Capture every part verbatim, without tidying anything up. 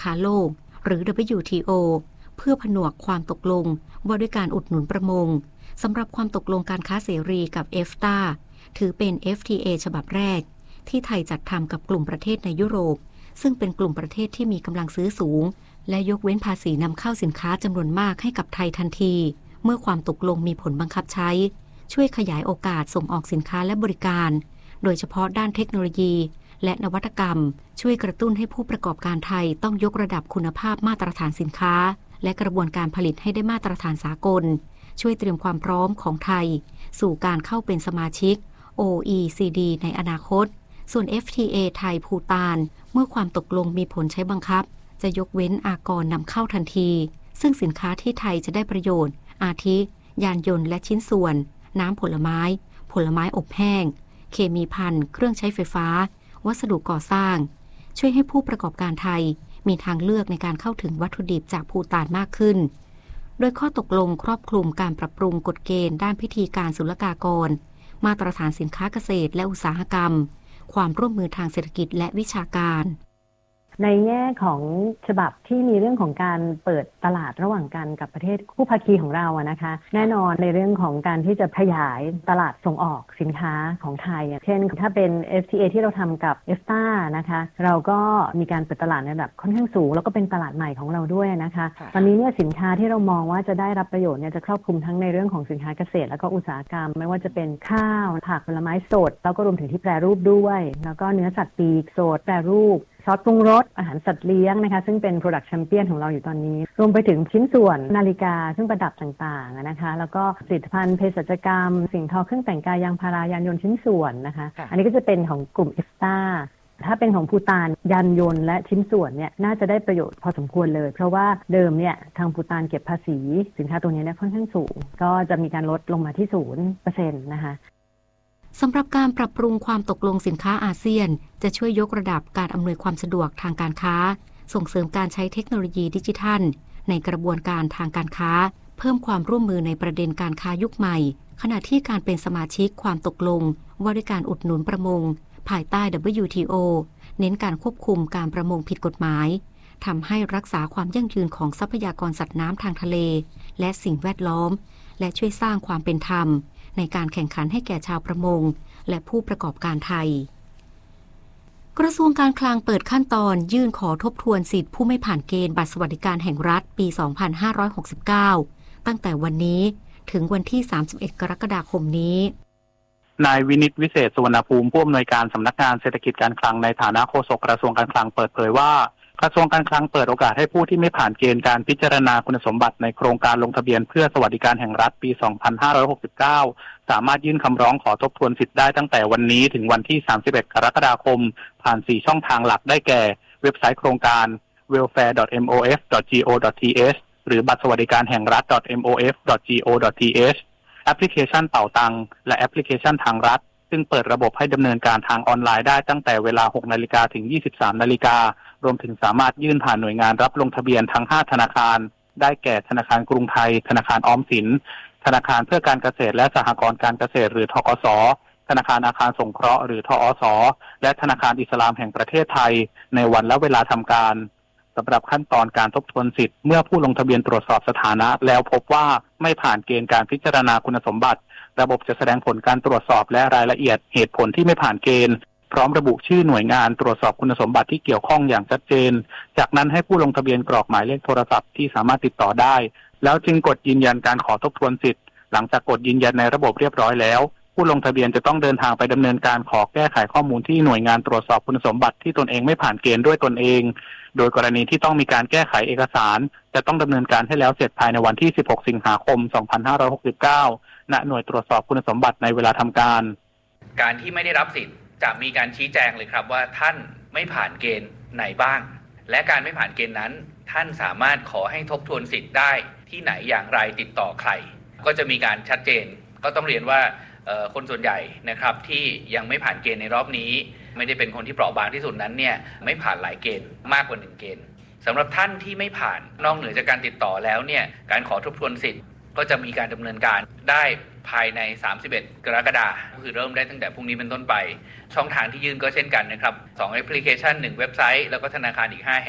ค้าโลกหรือ ดับเบิลยู ที โอ เพื่อผนวกความตกลงว่าด้วยการอุดหนุนประมงสำหรับความตกลงการค้าเสรีกับ เอฟ ที เอ ถือเป็น เอฟ ที เอ ฉบับแรกที่ไทยจัดทำกับกลุ่มประเทศในยุโรปซึ่งเป็นกลุ่มประเทศที่มีกำลังซื้อสูงและยกเว้นภาษีนำเข้าสินค้าจำนวนมากให้กับไทยทันทีเมื่อความตกลงมีผลบังคับใช้ช่วยขยายโอกาสส่งออกสินค้าและบริการโดยเฉพาะด้านเทคโนโลยีและนวัตกรรมช่วยกระตุ้นให้ผู้ประกอบการไทยต้องยกระดับคุณภาพมาตรฐานสินค้าและกระบวนการผลิตให้ได้มาตรฐานสากลช่วยเตรียมความพร้อมของไทยสู่การเข้าเป็นสมาชิก โอ อี ซี ดี ในอนาคตส่วน เอฟ ที เอ ไทยภูฏานเมื่อความตกลงมีผลใช้บังคับจะยกเว้นอากรนำเข้าทันทีซึ่งสินค้าที่ไทยจะได้ประโยชน์อาทิยานยนต์และชิ้นส่วนน้ำผลไม้ผลไม้อบแห้งเคมีภัณฑ์เครื่องใช้ไฟฟ้าวัสดุก่อสร้างช่วยให้ผู้ประกอบการไทยมีทางเลือกในการเข้าถึงวัตถุดิบจากภูฏานมากขึ้นโดยข้อตกลงครอบคลุมการปรับปรุงกฎเกณฑ์ด้านพิธีการศุลกากรมาตรฐานสินค้าเกษตรและอุตสาหกรรมความร่วมมือทางเศรษฐกิจและวิชาการในแง่ของฉบับที่มีเรื่องของการเปิดตลาดระหว่างกันกับประเทศคู่ภาคีของเราอะนะคะแน่นอนในเรื่องของการที่จะขยายตลาดส่งออกสินค้าของไทยเช่นถ้าเป็น เอฟ ที เอ ที่เราทำกับ เอฟ ที เอ นะคะเราก็มีการเปิดตลาดในระดับค่อนข้างสูงแล้วก็เป็นตลาดใหม่ของเราด้วยนะคะตอนนี้เนี่ยสินค้าที่เรามองว่าจะได้รับประโยชน์เนี่ยจะครอบคลุมทั้งในเรื่องของสินค้าเกษตรแล้วก็อุตสาหกรรมไม่ว่าจะเป็นข้าวผักผลไม้สดแล้วก็รวมถึงที่แปรรูปด้วยแล้วก็เนื้อสัตว์ปีกสดแปรรูปซอสปรุงรสอาหารสัตว์เลี้ยงนะคะซึ่งเป็น Product Champion ของเราอยู่ตอนนี้รวมไปถึงชิ้นส่วนนาฬิกาซึ่งประดับต่างๆนะคะแล้วก็ผลิตภัณฑ์เภสัชกรรมสิ่งทอเครื่องแต่งกายยางพารายานยนต์ชิ้นส่วนนะคะอันนี้ก็จะเป็นของกลุ่ม เอฟ ที เอ ถ้าเป็นของภูฏานยานยนต์และชิ้นส่วนเนี่ยน่าจะได้ประโยชน์พอสมควรเลยเพราะว่าเดิมเนี่ยทางภูฏานเก็บภาษีสินค้าตัวนี้เนี่ยค่อนข้างสูงก็จะมีการลดลงมาที่ ศูนย์เปอร์เซ็นต์ นะคะสำหรับการปรับปรุงความตกลงสินค้าอาเซียนจะช่วยยกระดับการอำนวยความสะดวกทางการค้าส่งเสริมการใช้เทคโนโลยีดิจิทัลในกระบวนการทางการค้าเพิ่มความร่วมมือในประเด็นการค้ายุคใหม่ขณะที่การเป็นสมาชิกความตกลงว่าด้วยการอุดหนุนประมงภายใต้ ดับเบิลยู ที โอ เน้นการควบคุมการประมงผิดกฎหมายทำให้รักษาความยั่งยืนของทรัพยากรสัตว์น้ำทางทะเลและสิ่งแวดล้อมและช่วยสร้างความเป็นธรรมในการแข่งขันให้แก่ชาวประมงและผู้ประกอบการไทยกระทรวงการคลังเปิดขั้นตอนยื่นขอทบทวนสิทธิผู้ไม่ผ่านเกณฑ์บัตรสวัสดิการแห่งรัฐปี สองพันห้าร้อยหกสิบเก้า ตั้งแต่วันนี้ถึงวันที่ สามสิบเอ็ด กรกฎาคมนี้นายวินิตวิเศษสุวรรณภูมิผู้อำนวยการสำนักงานเศรษฐกิจการคลังในฐานะโฆษกกระทรวงการคลังเปิดเผยว่ากระทรวงการคลังเปิดโอกาสให้ผู้ที่ไม่ผ่านเกณฑ์การพิจารณาคุณสมบัติในโครงการลงทะเบียนเพื่อสวัสดิการแห่งรัฐปี สองพันห้าร้อยหกสิบเก้า สามารถยื่นคำร้องขอทบทวนสิทธิ์ได้ตั้งแต่วันนี้ถึงวันที่ สามสิบเอ็ด กรกฎาคมผ่าน สี่ ช่องทางหลักได้แก่เว็บไซต์โครงการ ดับเบิลยู เอ ดับเบิลยู เอ ดอท เอ็ม โอ เอฟ ดอท จี โอ ดอท ที เอช หรือบัตรสวัสดิการแห่งรัฐ ดอท เอ็ม โอ เอฟ ดอท จี โอ ดอท ที เอช แอปพลิเคชันเป๋าตังและแอปพลิเคชันทางรัฐซึ่งเปิดระบบให้ดำเนินการทางออนไลน์ได้ตั้งแต่เวลา หกนาฬิกา ถึง ยี่สิบสามนาฬิการวมถึงสามารถยื่นผ่านหน่วยงานรับลงทะเบียนทั้งห้าธนาคารได้แก่ธนาคารกรุงไทยธนาคารออมสินธนาคารเพื่อการเกษตรและสหกรณ์การเกษตรหรือธกส.ธนาคารอาคารสงเคราะห์หรือทอส.และธนาคารอิสลามแห่งประเทศไทยในวันและเวลาทำการสำหรับขั้นตอนการทบทวนสิทธิ์เมื่อผู้ลงทะเบียนตรวจสอบสถานะแล้วพบว่าไม่ผ่านเกณฑ์การพิจารณาคุณสมบัติระบบจะแสดงผลการตรวจสอบและรายละเอียดเหตุผลที่ไม่ผ่านเกณฑ์พร้อมระบุชื่อหน่วยงานตรวจสอบคุณสมบัติที่เกี่ยวข้องอย่างชัดเจนจากนั้นให้ผู้ลงทะเบียนกรอกหมายเลขโทรศัพท์ที่สามารถติดต่อได้แล้วจึงกดยืนยันการขอทบทวนสิทธิ์หลังจากกดยืนยันในระบบเรียบร้อยแล้วผู้ลงทะเบียนจะต้องเดินทางไปดำเนินการขอแก้ไขข้อมูลที่หน่วยงานตรวจสอบคุณสมบัติที่ตนเองไม่ผ่านเกณฑ์ด้วยตนเองโดยกรณีที่ต้องมีการแก้ไขเอกสารจะต้องดำเนินการให้แล้วเสร็จภายในวันที่ สิบหก สิงหาคม สองพันห้าร้อยหกสิบเก้า ณ หน่วยตรวจสอบคุณสมบัติในเวลาทำการการที่ไม่ได้รับสิทธิ์จะมีการชี้แจงเลยครับว่าท่านไม่ผ่านเกณฑ์ไหนบ้างและการไม่ผ่านเกณฑ์นั้นท่านสามารถขอให้ทบทวนสิทธิ์ได้ที่ไหนอย่างไรติดต่อใครก็จะมีการชัดเจนก็ต้องเรียนว่าคนส่วนใหญ่นะครับที่ยังไม่ผ่านเกณฑ์ในรอบนี้ไม่ได้เป็นคนที่เปราะบางที่สุดนั้นเนี่ยไม่ผ่านหลายเกณฑ์มากกว่าหนึ่งเกณฑ์สำหรับท่านที่ไม่ผ่านนอกเหนือจากการติดต่อแล้วเนี่ยการขอทบทวนสิทธิ์ก็จะมีการดำเนินการได้ภายในสามสิบเอ็ดกรกฎาคมคือเริ่มได้ตั้งแต่พรุ่งนี้เป็นต้นไปช่องทางที่ยื่นก็เช่นกันนะครับสองแอปพลิเคชันหนึ่งเว็บไซต์แล้วก็ธนาคารอีกห้าแห่ง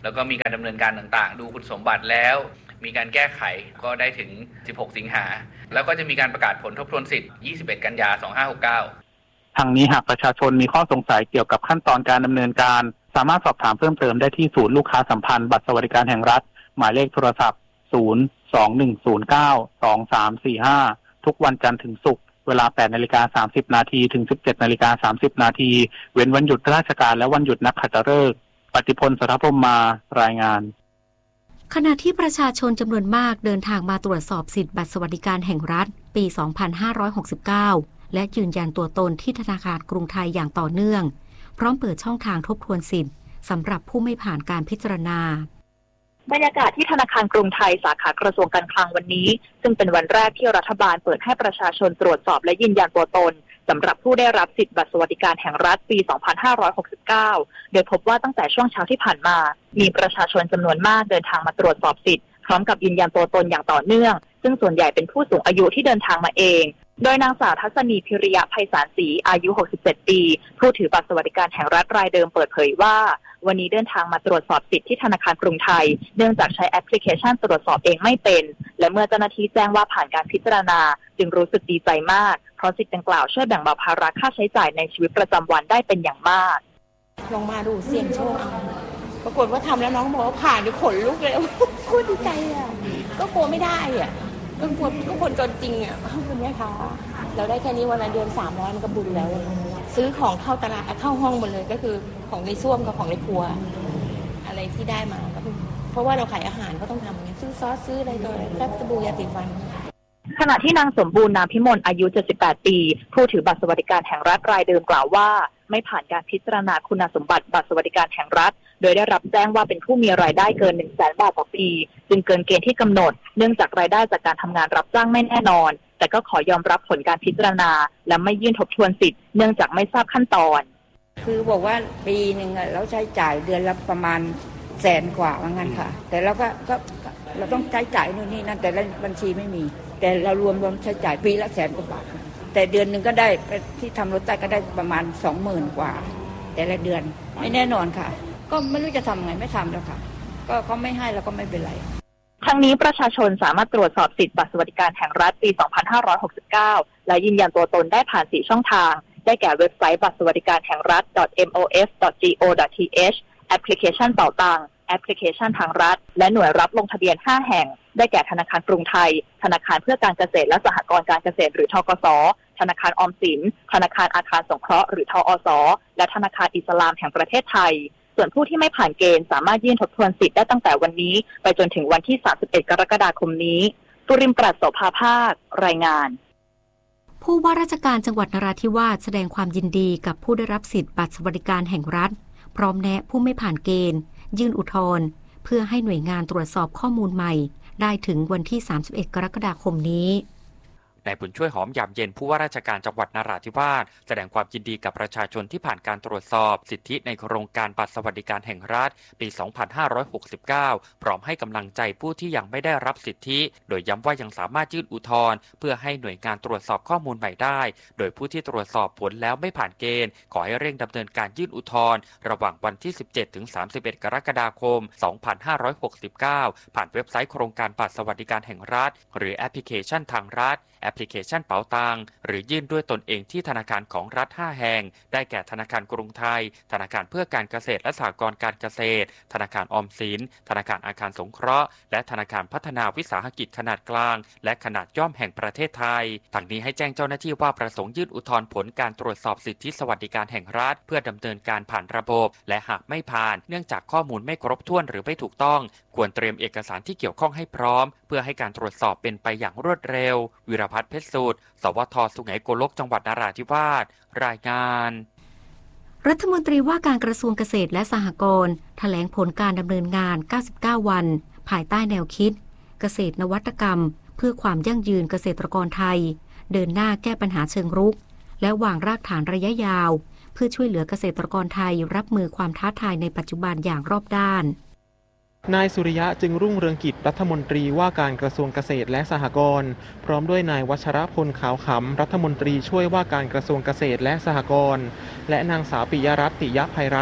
แล้วก็มีการดำเนินการต่างๆดูคุณสมบัติแล้วมีการแก้ไขก็ได้ถึงสิบหกสิงหาแล้วก็จะมีการประกาศผลทบทวนสิทธิ์ยี่สิบเอ็ดกันยายนสองพันห้าร้อยหกสิบเก้าทางนี้หากประชาชนมีข้อสงสัยเกี่ยวกับขั้นตอนการดำเนินการสามารถสอบถามเพิ่มเติมได้ที่ศูนย์ลูกค้าสัมพันธ์บัตรสวัสดิการแห่งรัฐหมายเลขโทรศัพท์ศูนย์ สอง หนึ่ง ศูนย์ เก้า สอง สาม สี่ ห้าทุกวันจันทร์ถึงศุกร์เวลา แปดนาฬิกาสามสิบนาทีถึง สิบเจ็ดนาฬิกาสามสิบนาทีเว้นวันหยุดราชการและวันหยุดนักขัตฤกษ์ปฏิพล สัทธพรหมมารายงานขณะที่ประชาชนจำนวนมากเดินทางมาตรวจสอบสิทธิบัตรสวัสดิการแห่งรัฐปี สองพันห้าร้อยหกสิบเก้า และยืนยันตัวตนที่ธนาคารกรุงไทยอย่างต่อเนื่องพร้อมเปิดช่องทางทบทวนสิทธิ์สำหรับผู้ไม่ผ่านการพิจารณาบรรยากาศที่ธนาคารกรุงไทยสาขากระทรวงการคลังวันนี้ซึ่งเป็นวันแรกที่รัฐบาลเปิดให้ประชาชนตรวจสอบและยืนยันตัวตนสำหรับผู้ได้รับสิทธิบัตรสวัสดิการแห่งรัฐปี สองพันห้าร้อยหกสิบเก้า โดยพบว่าตั้งแต่ช่วงเช้าที่ผ่านมามีประชาชนจำนวนมากเดินทางมาตรวจสอบสิทธิ์พร้อมกับยืนยันตัวตนอย่างต่อเนื่องซึ่งส่วนใหญ่เป็นผู้สูงอายุที่เดินทางมาเองโดยนางสาวทัศนีพิริยะไพศาลศรีอายุหกสิบเจ็ดปีผู้ถือบัตรสวัสดิการแห่งรัฐรายเดิมเปิดเผยว่าวันนี้เดินทางมาตรวจสอบสิทธิ์ที่ธนาคารกรุงไทยเนื่องจากใช้แอปพลิเคชันตรวจสอบเองไม่เป็นและเมื่อเจ้าหน้าที่แจ้งว่าผ่านการพิจารณาจึงรู้สึกดีใจมากเพราะสิทธิ์ดังกล่าวช่วยแบ่งเบาภาระค่าใช้จ่ายในชีวิตประจำวันได้เป็นอย่างมากลองมาดูเสี่ยงโชคเอาปรากฏว่าทำแล้วน้องบอกว่าผ่านขนลุกเลยโคตรดีใจอ่ะก็กลัวไม่ได้อ่ะก็กลัวก็คนจนจริงอ่ะคุณแม่คะเราได้แค่นี้วันละเดือนสามร้อยมันก็บุญแล้วซื้อของเข้าตลาดเข้าห้องหมดเลยก็คือของในส้วมกับของในครัวอะไรที่ได้มาก็เพราะว่าเราขายอาหารก็ต้องทำซื้อซอสซื้ออะไรตัวแซ่บสบู่ยาสีฟันขณะที่นางสมบูรณ์นามพิมลอายุเจ็ดสิบแปดปีผู้ถือบัตรสวัสดิการแห่งรัฐรายเดิมกล่าวว่าไม่ผ่านการพิจารณาคุณสมบัติบัตรสวัสดิการแห่งรัฐโดยได้รับแจ้งว่าเป็นผู้มีรายได้เกิน หนึ่งแสน บาทต่อปีจึงเกินเกณฑ์ที่กำหนดเนื่องจากรายได้จากการทำงานรับจ้างไม่แน่นอนแต่ก็ขอยอมรับผลการพิจารณาและไม่ยื่นทบทวนสิทธิ์เนื่องจากไม่ทราบขั้นตอนคือบอกว่าปีหนึ่งเราใช้จ่ายเดือนละประมาณแสนกว่าว่างั้นค่ะแต่เราก็ก็เราต้องใช้จ่ายนู่นนี่นั่นแต่ละบัญชีไม่มีแต่เรารวมรวมใช้จ่ายปีละแสนกว่าบาทแต่เดือนหนึ่งก็ได้ที่ทำรถใต้ก็ได้ประมาณ สองหมื่น กว่าแต่ละเดือนไม่แน่นอนค่ะก็ไม่รู้จะทำไงไม่ทำแล้วค่ะก็เขาไม่ให้แล้วก็ไม่เป็นไรทั้งนี้ประชาชนสามารถตรวจสอบสิทธิบัตรสวัสดิการแห่งรัฐปี สองพันห้าร้อยหกสิบเก้า และยืนยันตัวตนได้ผ่านสี่ช่องทางได้แก่เว็บไซต์บัตรสวัสดิการแห่งรัฐ เอ็ม โอ เอฟ ดอท จี โอ ดอท ที เอช แอปพลิเคชันเป๋าตังค์แอปพลิเคชันทางรัฐและหน่วยรับลงทะเบียนห้าแห่งได้แก่ธนาคารกรุงไทยธนาคารเพื่อการเกษตรและสหกรณ์การเกษตรหรือธกส.ธนาคารออมสินธนาคารอาคารสงเคราะห์หรือทอส.และธนาคารอิสลามแห่งประเทศไทยส่วนผู้ที่ไม่ผ่านเกณฑ์สามารถยื่นทบทวนสิทธิ์ได้ตั้งแต่วันนี้ไปจนถึงวันที่สามสิบเอ็ดกรกฎาคมนี้ปุริมปรัชโสภาภาครายงานผู้ว่าราชการจังหวัดนราธิวาสแสดงความยินดีกับผู้ได้รับสิทธิบัตรสวัสดิการแห่งรัฐพร้อมแนะผู้ไม่ผ่านเกณฑ์ยื่นอุทธรณ์เพื่อให้หน่วยงานตรวจสอบข้อมูลใหม่ได้ถึงวันที่สามสิบเอ็ดกรกฎาคมนี้นายบุญช่วยหอมยามเย็นผู้ว่าราชการจังหวัดนราธิวาสแสดงความยินดีกับประชาชนที่ผ่านการตรวจสอบสิทธิในโครงการบัตรสวัสดิการแห่งรัฐปี สองพันห้าร้อยหกสิบเก้า พร้อมให้กำลังใจผู้ที่ยังไม่ได้รับสิทธิโดยย้ำว่ายังสามารถยื่นอุทธรณ์เพื่อให้หน่วยงานตรวจสอบข้อมูลใหม่ได้โดยผู้ที่ตรวจสอบผลแล้วไม่ผ่านเกณฑ์ขอให้เร่งดำเนินการยื่นอุทธรณ์ระหว่างวันที่ สิบเจ็ดถึงสามสิบเอ็ด กรกฎาคม สองพันห้าร้อยหกสิบเก้า ผ่านเว็บไซต์โครงการบัตรสวัสดิการแห่งรัฐหรือแอปพลิเคชันทางรัฐแอปพลิเคชันเป๋าตังค์หรือยื่นด้วยตนเองที่ธนาคารของรัฐห้าแห่งได้แก่ธนาคารกรุงไทยธนาคารเพื่อการเกษตรและสหกรณ์การเกษตรธนาคารออมสินธนาคารอาคารสงเคราะห์และธนาคารพัฒนาวิสาหกิจขนาดกลางและขนาดย่อมแห่งประเทศไทยทั้งนี้ให้แจ้งเจ้าหน้าที่ว่าประสงค์ยื่นอุทธรณ์ผลการตรวจสอบสิทธิสวัสดิการแห่งรัฐเพื่อดำเนินการผ่านระบบและหากไม่ผ่านเนื่องจากข้อมูลไม่ครบถ้วนหรือไม่ถูกต้องควรเตรียมเอกสารที่เกี่ยวข้องให้พร้อมเพื่อให้การตรวจสอบเป็นไปอย่างรวดเร็ววิรพัฒน์เพชรสูตรสวท.สุไหงโกลกจังหวัดนราธิวาสรายงานรัฐมนตรีว่าการกระทรวงเกษตรและสหกรณ์แถลงผลการดำเนินงานเก้าสิบเก้าวันภายใต้แนวคิดเกษตรนวัตกรรมเพื่อความยั่งยืนเกษตรกรไทยเดินหน้าแก้ปัญหาเชิงรุกและวางรากฐานระยะยาวเพื่อช่วยเหลือเกษตรกรไทยรับมือความท้าทายในปัจจุบันอย่างรอบด้านนายสุริยะจึงรุ่งเรืองกิจรัฐมนตรีว่าการกระทรวงเกษตรและสหกรณ์พร้อมด้วยนายวัชรพลขาวขำรัฐมนตรีช่วยว่าการกระทรวงเกษตรและสหกรณ์และนางสาวปิยรัตน์ ติยภัยรัตน์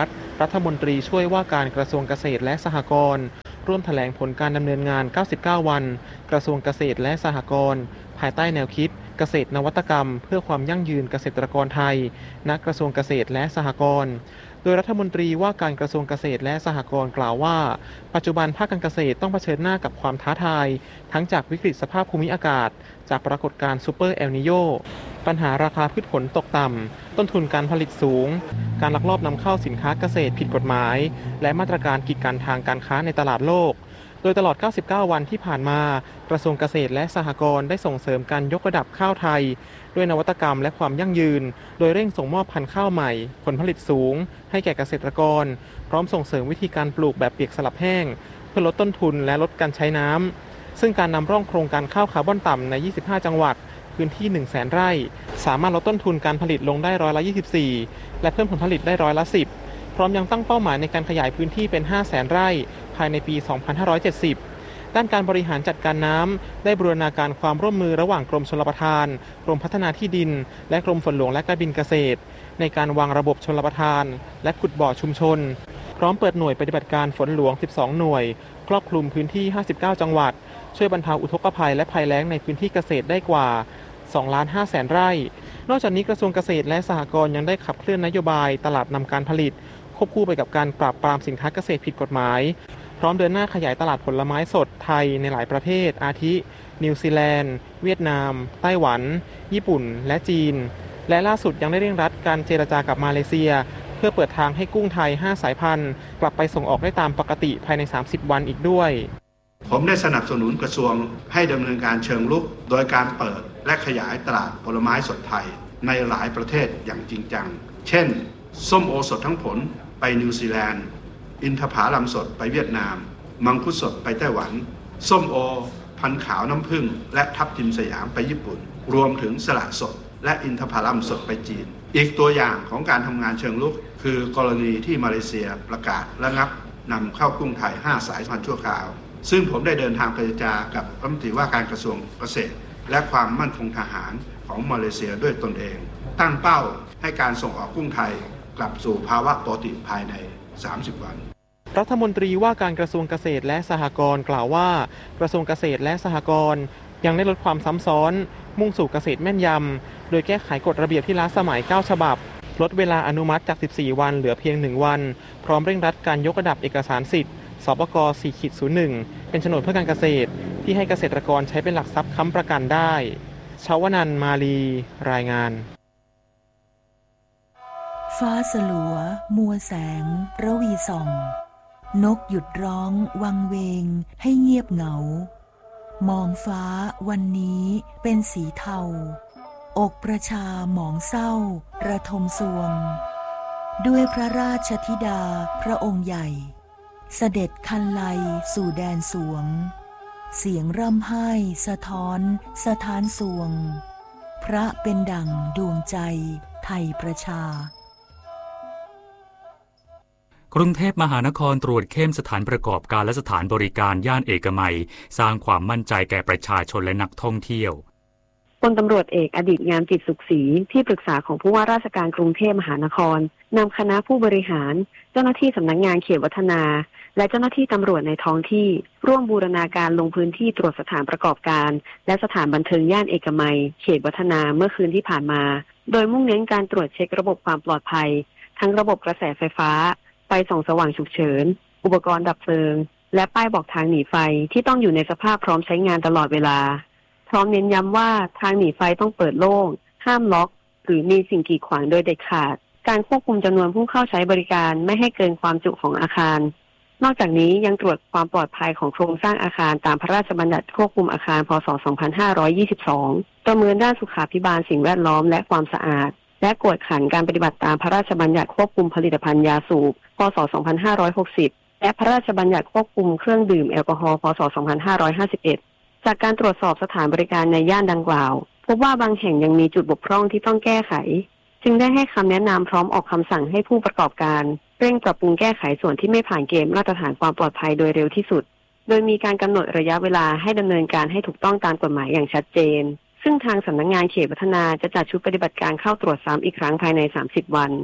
รัฐมนตรีช่วยว่าการกระทรวงเกษตรและสหกรณ์ร่วมแถลงผลการดำเนินงานเก้าสิบเก้าวันกระทรวงเกษตรและสหกรณ์ภายใต้แนวคิดเกษตรนวัตกรรมเพื่อความยั่งยืนเกษตรกรไทยณกระทรวงเกษตรและสหกรณ์โดยรัฐมนตรีว่าการกระทรวงเกษตรและสหกรณ์กล่าวว่าปัจจุบันภาคการเกษตรต้องเผชิญหน้ากับความท้าทายทั้งจากวิกฤตสภาพภูมิอากาศจากปรากฏการณ์ซูเปอร์เอลนิโญปัญหาราคาพืชผลตกต่ำต้นทุนการผลิตสูงการลักลอบนำเข้าสินค้าเกษตรผิดกฎหมายและมาตรการกีดกันทางการค้าในตลาดโลกโดยตลอดเก้าสิบเก้าวันที่ผ่านมากระทรวงเกษตรและสหกรณ์ได้ส่งเสริมการยกระดับข้าวไทยด้วยนวัตกรรมและความยั่งยืนโดยเร่งส่งมอบพันธุ์ข้าวใหม่ผลผลิตสูงให้แก่เกษตรกรพร้อมส่งเสริมวิธีการปลูกแบบเปียกสลับแห้งเพื่อลดต้นทุนและลดการใช้น้ำซึ่งการนำร่องโครงการข้าวคาร์บอนต่ำในยี่สิบห้าจังหวัดพื้นที่ หนึ่งแสน ไร่สามารถลดต้นทุนการผลิตลงได้ร้อยละยี่สิบสี่และเพิ่มผลผลิตได้ร้อยละสิบพร้อมยังตั้งเป้าหมายในการขยายพื้นที่เป็นห้าแสนไร่ภายในปีสองพันห้าร้อยเจ็ดสิบด้านการบริหารจัดการน้ำได้บูรณาการความร่วมมือระหว่างกรมชลประทานกรมพัฒนาที่ดินและกรมฝนหลวงและการบินเกษตรในการวางระบบชลประทานและขุดบ่อชุมชนพร้อมเปิดหน่วยปฏิบัติการฝนหลวงสิบสองหน่วยครอบคลุมพื้นที่ห้าสิบเก้าจังหวัดช่วยบรรเทาอุทกภัยและภัยแล้งในพื้นที่เกษตรได้กว่าสองล้านห้าแสนไร่นอกจากนี้กระทรวงเกษตรและสหกรณ์ยังได้ขับเคลื่อนนโยบายตลาดนำการผลิตควบคู่ไปกับการปราบปรามสินค้าเกษตรผิดกฎหมายพร้อมเดินหน้าขยายตลาดผลไม้สดไทยในหลายประเทศอาทินิวซีแลนด์เวียดนามไต้หวันญี่ปุ่นและจีนและล่าสุดยังได้เร่งรัดการเจรจากับมาเลเซียเพื่อเปิดทางให้กุ้งไทยห้าสายพันธุ์กลับไปส่งออกได้ตามปกติภายในสามสิบวันอีกด้วยผมได้สนับสนุนกระทรวงให้ดำเนินการเชิงรุกโดยการเปิดและขยายตลาดผลไม้สดไทยในหลายประเทศอย่างจริงจังเช่นส้มโอสดทั้งผลไปนิวซีแลนด์อินทผลัมสดไปเวียดนามมังคุดสดไปไต้หวันส้มโอพันธุ์ขาวน้ำผึ้งและทับทิมสยามไปญี่ปุ่นรวมถึงสละสดและอินทผลัมสดไปจีนอีกตัวอย่างของการทำงานเชิงรุกคือกรณีที่มาเลเซียประกาศระงับนำเข้ากุ้งไทยห้าสายพันธุ์ชั่วคราวซึ่งผมได้เดินทางไปเจรจากับรัฐมนตรีว่าการกระทรวงเกษตรและความมั่นคงทหารของมาเลเซียด้วยตนเองตั้งเป้าให้การส่งออกกุ้งไทยกลับสู่ภาวะปกติภายในสามสิบวันรัฐมนตรีว่าการกระทรวงเกษตรและสหกรณ์กล่าวว่ากระทรวงเกษตรและสหกรณ์ยังได้ลดความซ้ำซ้อนมุ่งสู่เกษตรแม่นยำโดยแก้ไขกฎระเบียบที่ล้าสมัยเก้าฉบับลดเวลาอนุมัติจากสิบสี่วันเหลือเพียงหนึ่งวันพร้อมเร่งรัดการยกระดับเอกสารสิทธิ์สปก สี่ ศูนย์ หนึ่ง เป็นโฉนดเพื่อการเกษตรที่ให้เกษตรกรใช้เป็นหลักทรัพย์ค้ำประกันได้ชวนันท์มาลีรายงานฟ้าสลัวมัวแสงระวีส่องนกหยุดร้องวังเวงให้เงียบเหงามองฟ้าวันนี้เป็นสีเทาอกประชาหมองเศร้าระทมสวงด้วยพระราชธิดาพระองค์ใหญ่เสด็จคันไลสู่แดนสวงเสียงร่ำไห้สะท้อนสะท้านสวงพระเป็นดั่งดวงใจไทยประชากรุงเทพมหานครตรวจเข้มสถานประกอบการและสถานบริการย่านเอกมัยสร้างความมั่นใจแก่ประชาชนและนักท่องเที่ยวพลตำรวจเอกอดิษฐ์งามจิตสุขศรีที่ปรึกษาของผู้ว่าราชการกรุงเทพมหานครนำคณะผู้บริหารเจ้าหน้าที่สำนักงานเขตวัฒนาและเจ้าหน้าที่ตำรวจในท้องที่ร่วมบูรณาการลงพื้นที่ตรวจสถานประกอบการและสถานบันเทิงย่านเอกมัยเขตวัฒนาเมื่อคืนที่ผ่านมาโดยมุ่งเน้นการตรวจเช็คระบบความปลอดภัยทั้งระบบกระแสไฟฟ้าไฟส่องสว่างฉุกเฉินอุปกรณ์ดับเพลิงและป้ายบอกทางหนีไฟที่ต้องอยู่ในสภาพพร้อมใช้งานตลอดเวลาพร้อมเน้นย้ำว่าทางหนีไฟต้องเปิดโล่งห้ามล็อกหรือมีสิ่งกีดขวางโดยเด็ดขาดการควบคุมจำนวนผู้เข้าใช้บริการไม่ให้เกินความจุของอาคารนอกจากนี้ยังตรวจความปลอดภัยของโครงสร้างอาคารตามพระราชบัญญัติควบคุมอาคารพ.ศ. สองพันห้าร้อยยี่สิบสองประเมินด้านสุขาภิบาลสิ่งแวดล้อมและความสะอาดและกวดขันการปฏิบัติตามพระราชบัญญัติควบคุมผลิตภัณฑ์ยาสูบพ.ศ. สองพันห้าร้อยหกสิบและพระราชบัญญัติควบคุมเครื่องดื่มแอลกอฮอล์พ.ศ. สองพันห้าร้อยห้าสิบเอ็ดจากการตรวจสอบสถานบริการในย่านดังกล่าวพบว่าบางแห่งยังมีจุดบกพร่องที่ต้องแก้ไขจึงได้ให้คำแนะนำพร้อมออกคำสั่งให้ผู้ประกอบการเร่งปรับปรุงแก้ไขส่วนที่ไม่ผ่านเกณฑ์มาตรฐานความปลอดภัยโดยเร็วที่สุดโดยมีการกำหนดระยะเวลาให้ดำเนินการให้ถูกต้องตามกฎหมายอย่างชัดเจนซึ่งทางสำนักงานเขตพัฒนาจะจัดชุดปฏิบัติการเข้าตรวจซ้ำอีกครั้งภายในสามสิบวัน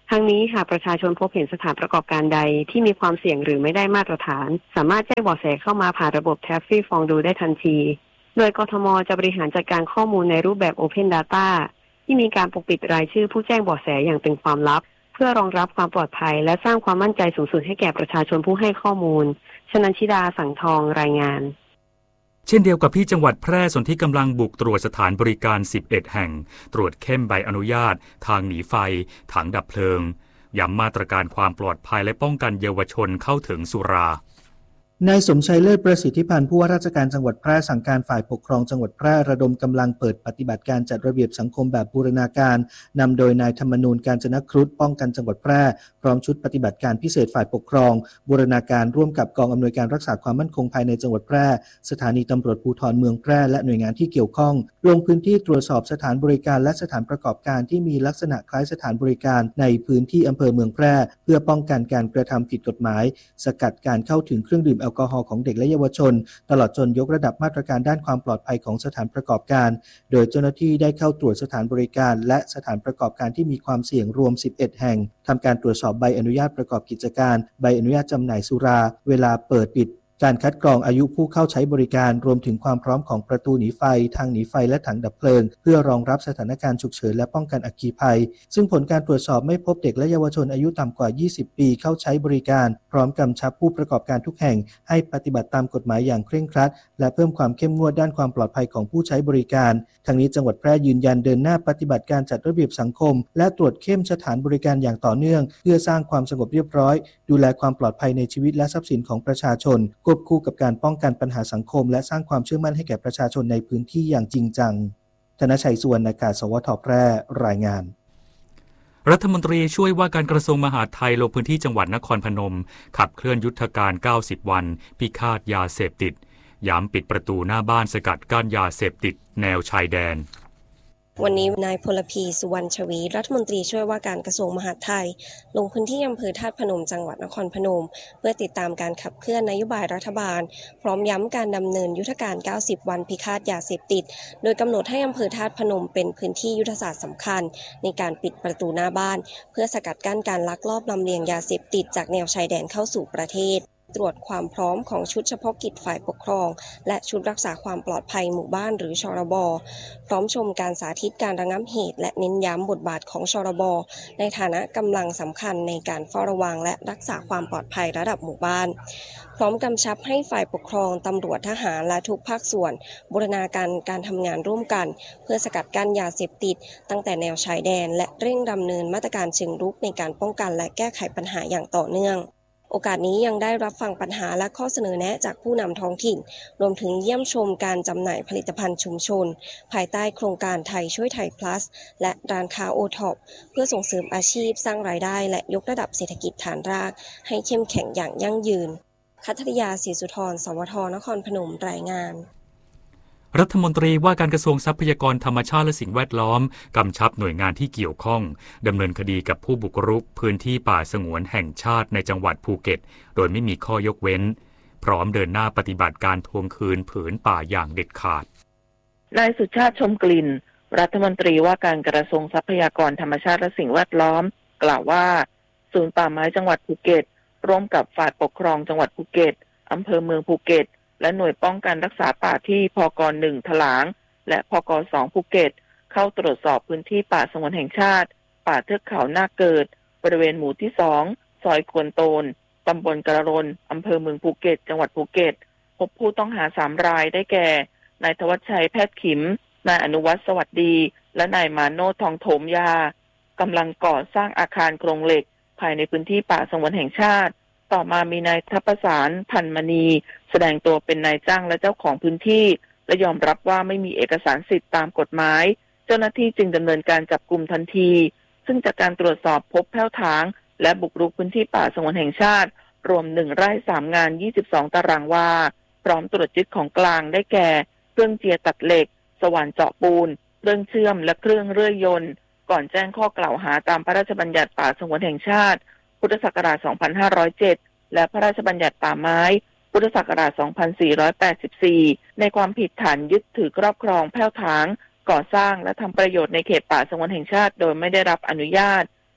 ทั้งนี้หากประชาชนพบเห็นสถานประกอบการใดที่มีความเสี่ยงหรือไม่ได้มาตรฐานสามารถแจ้งเบาะแสเข้ามาผ่านระบบ Taffy ฟองดูได้ทันทีโดยกทม.จะบริหารจัดการข้อมูลในรูปแบบ Open Data ที่มีการปกปิดรายชื่อผู้แจ้งเบาะแสอย่างเป็นความลับเพื่อรองรับความปลอดภัยและสร้างความมั่นใจสูงสุดให้แก่ประชาชนผู้ให้ข้อมูลชนันชิดาสังทองรายงานเช่นเดียวกับที่จังหวัดแพร่ส่วนที่กำลังบุกตรวจสถานบริการสิบเอ็ดแห่งตรวจเข้มใบอนุญาตทางหนีไฟถังดับเพลิงย้ำมาตรการความปลอดภัยและป้องกันเยาวชนเข้าถึงสุรานายสมชัยเลิศประสิทธิพันธ์ผู้ว่าราชการจังหวัดแพร่สั่งการฝ่ายปกครองจังหวัดแพร่ระดมกำลังเปิดปฏิบัติการจัดระเบียบสังคมแบบบูรณาการนำโดยนายธรรมนูญกาญจนครุฑป้องกันจังหวัดแพร่พร้อมชุดปฏิบัติการพิเศษฝ่ายปกครองบูรณาการร่วมกับกองอำนวยการรักษาความมั่นคงภายในจังหวัดแพร่สถานีตำรวจภูธรเมืองแพร่และหน่วยงานที่เกี่ยวข้องลงพื้นที่ตรวจสอบสถานบริการและสถานประกอบการที่มีลักษณะคล้ายสถานบริการในพื้นที่อำเภอเมืองแพร่เพื่อป้องกันการกระทำผิดกฎหมายสกัดการเข้าถึงเครื่องดื่มแอลกอฮอล์ของเด็กและเยาวชนตลอดจนยกระดับมาตรการด้านความปลอดภัยของสถานประกอบการโดยเจ้าหน้าที่ได้เข้าตรวจสถานบริการและสถานประกอบการที่มีความเสี่ยงรวมสิบเอ็ดแห่งทำการตรวจสอบใบอนุญาตประกอบกิจการใบอนุญาตจำหน่ายสุราเวลาเปิดปิดการคัดกรองอายุผู้เข้าใช้บริการรวมถึงความพร้อมของประตูหนีไฟทางหนีไฟและถังดับเพลิงเพื่อรองรับสถานการณ์ฉุกเฉินและป้องกันอัคคีภัยซึ่งผลการตรวจสอบไม่พบเด็กและเยาวชนอายุต่ำกว่ายี่สิบปีเข้าใช้บริการพร้อมกำชับผู้ประกอบการทุกแห่งให้ปฏิบัติตามกฎหมายอย่างเคร่งครัดและเพิ่มความเข้มงวดด้านความปลอดภัยของผู้ใช้บริการทางนี้จังหวัดแพร่ยืนยันเดินหน้าปฏิบัติการจัดระเบียบสังคมและตรวจเข้มสถานบริการอย่างต่อเนื่องเพื่อสร้างความสงบเรียบร้อยดูแลความปลอดภัยในชีวิตและทรัพย์สินของประชาชนควบคู่กับการป้องกันปัญหาสังคมและสร้างความเชื่อมั่นให้แก่ประชาชนในพื้นที่อย่างจริงจังธนชัยสุวรรณากาศ สวท.แพร่รายงานรัฐมนตรีช่วยว่าการกระทรวงมหาดไทยลงพื้นที่จังหวัดนครพนมขับเคลื่อนยุทธการเก้าสิบวันพิฆาตยาเสพติดย้ำปิดประตูหน้าบ้านสกัดกั้นยาเสพติดแนวชายแดนวันนี้นายพลพีสุวรรณชวีรัฐมนตรีช่วยว่าการกระทรวงมหาดไทยลงพื้นที่อำเภอธาตุพนมจังหวัดนครพนมเพื่อติดตามการขับเคลื่อนนโยบายรัฐบาลพร้อมย้ำการดำเนินยุทธการเก้าสิบวันพิฆาตยาเสพติดโดยกำหนดให้อำเภอธาตุพนมเป็นพื้นที่ยุทธศาสตร์สำคัญในการปิดประตูหน้าบ้านเพื่อสกัดกั้นการลักลอบลำเลียงยาเสพติดจากแนวชายแดนเข้าสู่ประเทศตรวจความพร้อมของชุดเฉพาะกิจฝ่ายปกครองและชุดรักษาความปลอดภัยหมู่บ้านหรือชรบ.พร้อมชมการสาธิตการระงับเหตุและเน้นย้ำบทบาทของชรบ.ในฐานะกำลังสำคัญในการเฝ้าระวังและรักษาความปลอดภัยระดับหมู่บ้านพร้อมกำชับให้ฝ่ายปกครองตำรวจทหารและทุกภาคส่วนบูรณาการการทำงานร่วมกันเพื่อสกัดกั้นยาเสพติดตั้งแต่แนวชายแดนและเร่งดำเนินมาตรการเชิงรุกในการป้องกันและแก้ไขปัญหาอย่างต่อเนื่องโอกาสนี้ยังได้รับฟังปัญหาและข้อเสนอแนะจากผู้นำท้องถิ่นรวมถึงเยี่ยมชมการจำหน่ายผลิตภัณฑ์ชุมชนภายใต้โครงการไทยช่วยไทย plus และร้านค้าโอท็อปเพื่อส่งเสริมอาชีพสร้างรายได้และยกระดับเศรษฐกิจฐานรากให้เข้มแข็งอย่างยั่งยืนคัทริยาศรีสุธร สวท.นครพนมรายงานรัฐมนตรีว่าการกระทรวงทรัพยากรธรรมชาติและสิ่งแวดล้อมกำชับหน่วยงานที่เกี่ยวข้องดำเนินคดีกับผู้บุกรุกพื้นที่ป่าสงวนแห่งชาติในจังหวัดภูเก็ตโดยไม่มีข้อยกเว้นพร้อมเดินหน้าปฏิบัติการทวงคืนผืนป่าอย่างเด็ดขาดนายสุชาติชมกลิ่นรัฐมนตรีว่าการกระทรวงทรัพยากรธรรมชาติและสิ่งแวดล้อมกล่าวว่าศูนย์ป่าไม้จังหวัดภูเก็ตร่วมกับฝ่ายปกครองจังหวัดภูเก็ตอำเภอเมืองภูเก็ตและหน่วยป้องกันรักษาป่าที่พก.หนึ่ง ถลางและพก.สอง ภูเก็ตเข้าตรวจสอบพื้นที่ป่าสงวนแห่งชาติป่าเทือกเขานาเกิดบริเวณหมู่ที่สองซอยควนโตนตำบลกระรนอำเภอเมืองภูเก็ตจังหวัดภูเก็ตพบผู้ต้องหาสามรายได้แก่นายธวัชชัยแพทย์ขิมนายอนุวัฒน์สวัสดีและนายมาโนทองโถมยากำลังก่อสร้างอาคารโครงเหล็กภายในพื้นที่ป่าสงวนแห่งชาติต่อมามีนายทัพประสานพันมณีแสดงตัวเป็นนายจ้างและเจ้าของพื้นที่และยอมรับว่าไม่มีเอกสารสิทธิ์ตามกฎหมายเจ้าหน้าที่จึงดำเนินการจับกุมทันทีซึ่งจากการตรวจสอบพบแผ้วถางและบุกรุกพื้นที่ป่าสงวนแห่งชาติรวมหนึ่งไร่สามงานยี่สิบสองตารางวาพร้อมตรวจยึดของกลางได้แก่เครื่องเจียตัดเหล็กสว่านเจาะปูนเครื่องเชื่อมและเครื่องเรื่อยยนต์ก่อนแจ้งข้อกล่าวหาตามพระราชบัญญัติป่าสงวนแห่งชาติพุทธศักราชสองพันห้าร้อยเจ็ดและพระราชบัญญัติป่าไม้พุทธศักราชสองพันสี่ร้อยแปดสิบสี่ในความผิดฐานยึดถือครอบครองแผ้วถางก่อสร้างและทำประโยชน์ในเขตป่าสงวนแห่งชาติโดยไม่ได้รับอนุญาต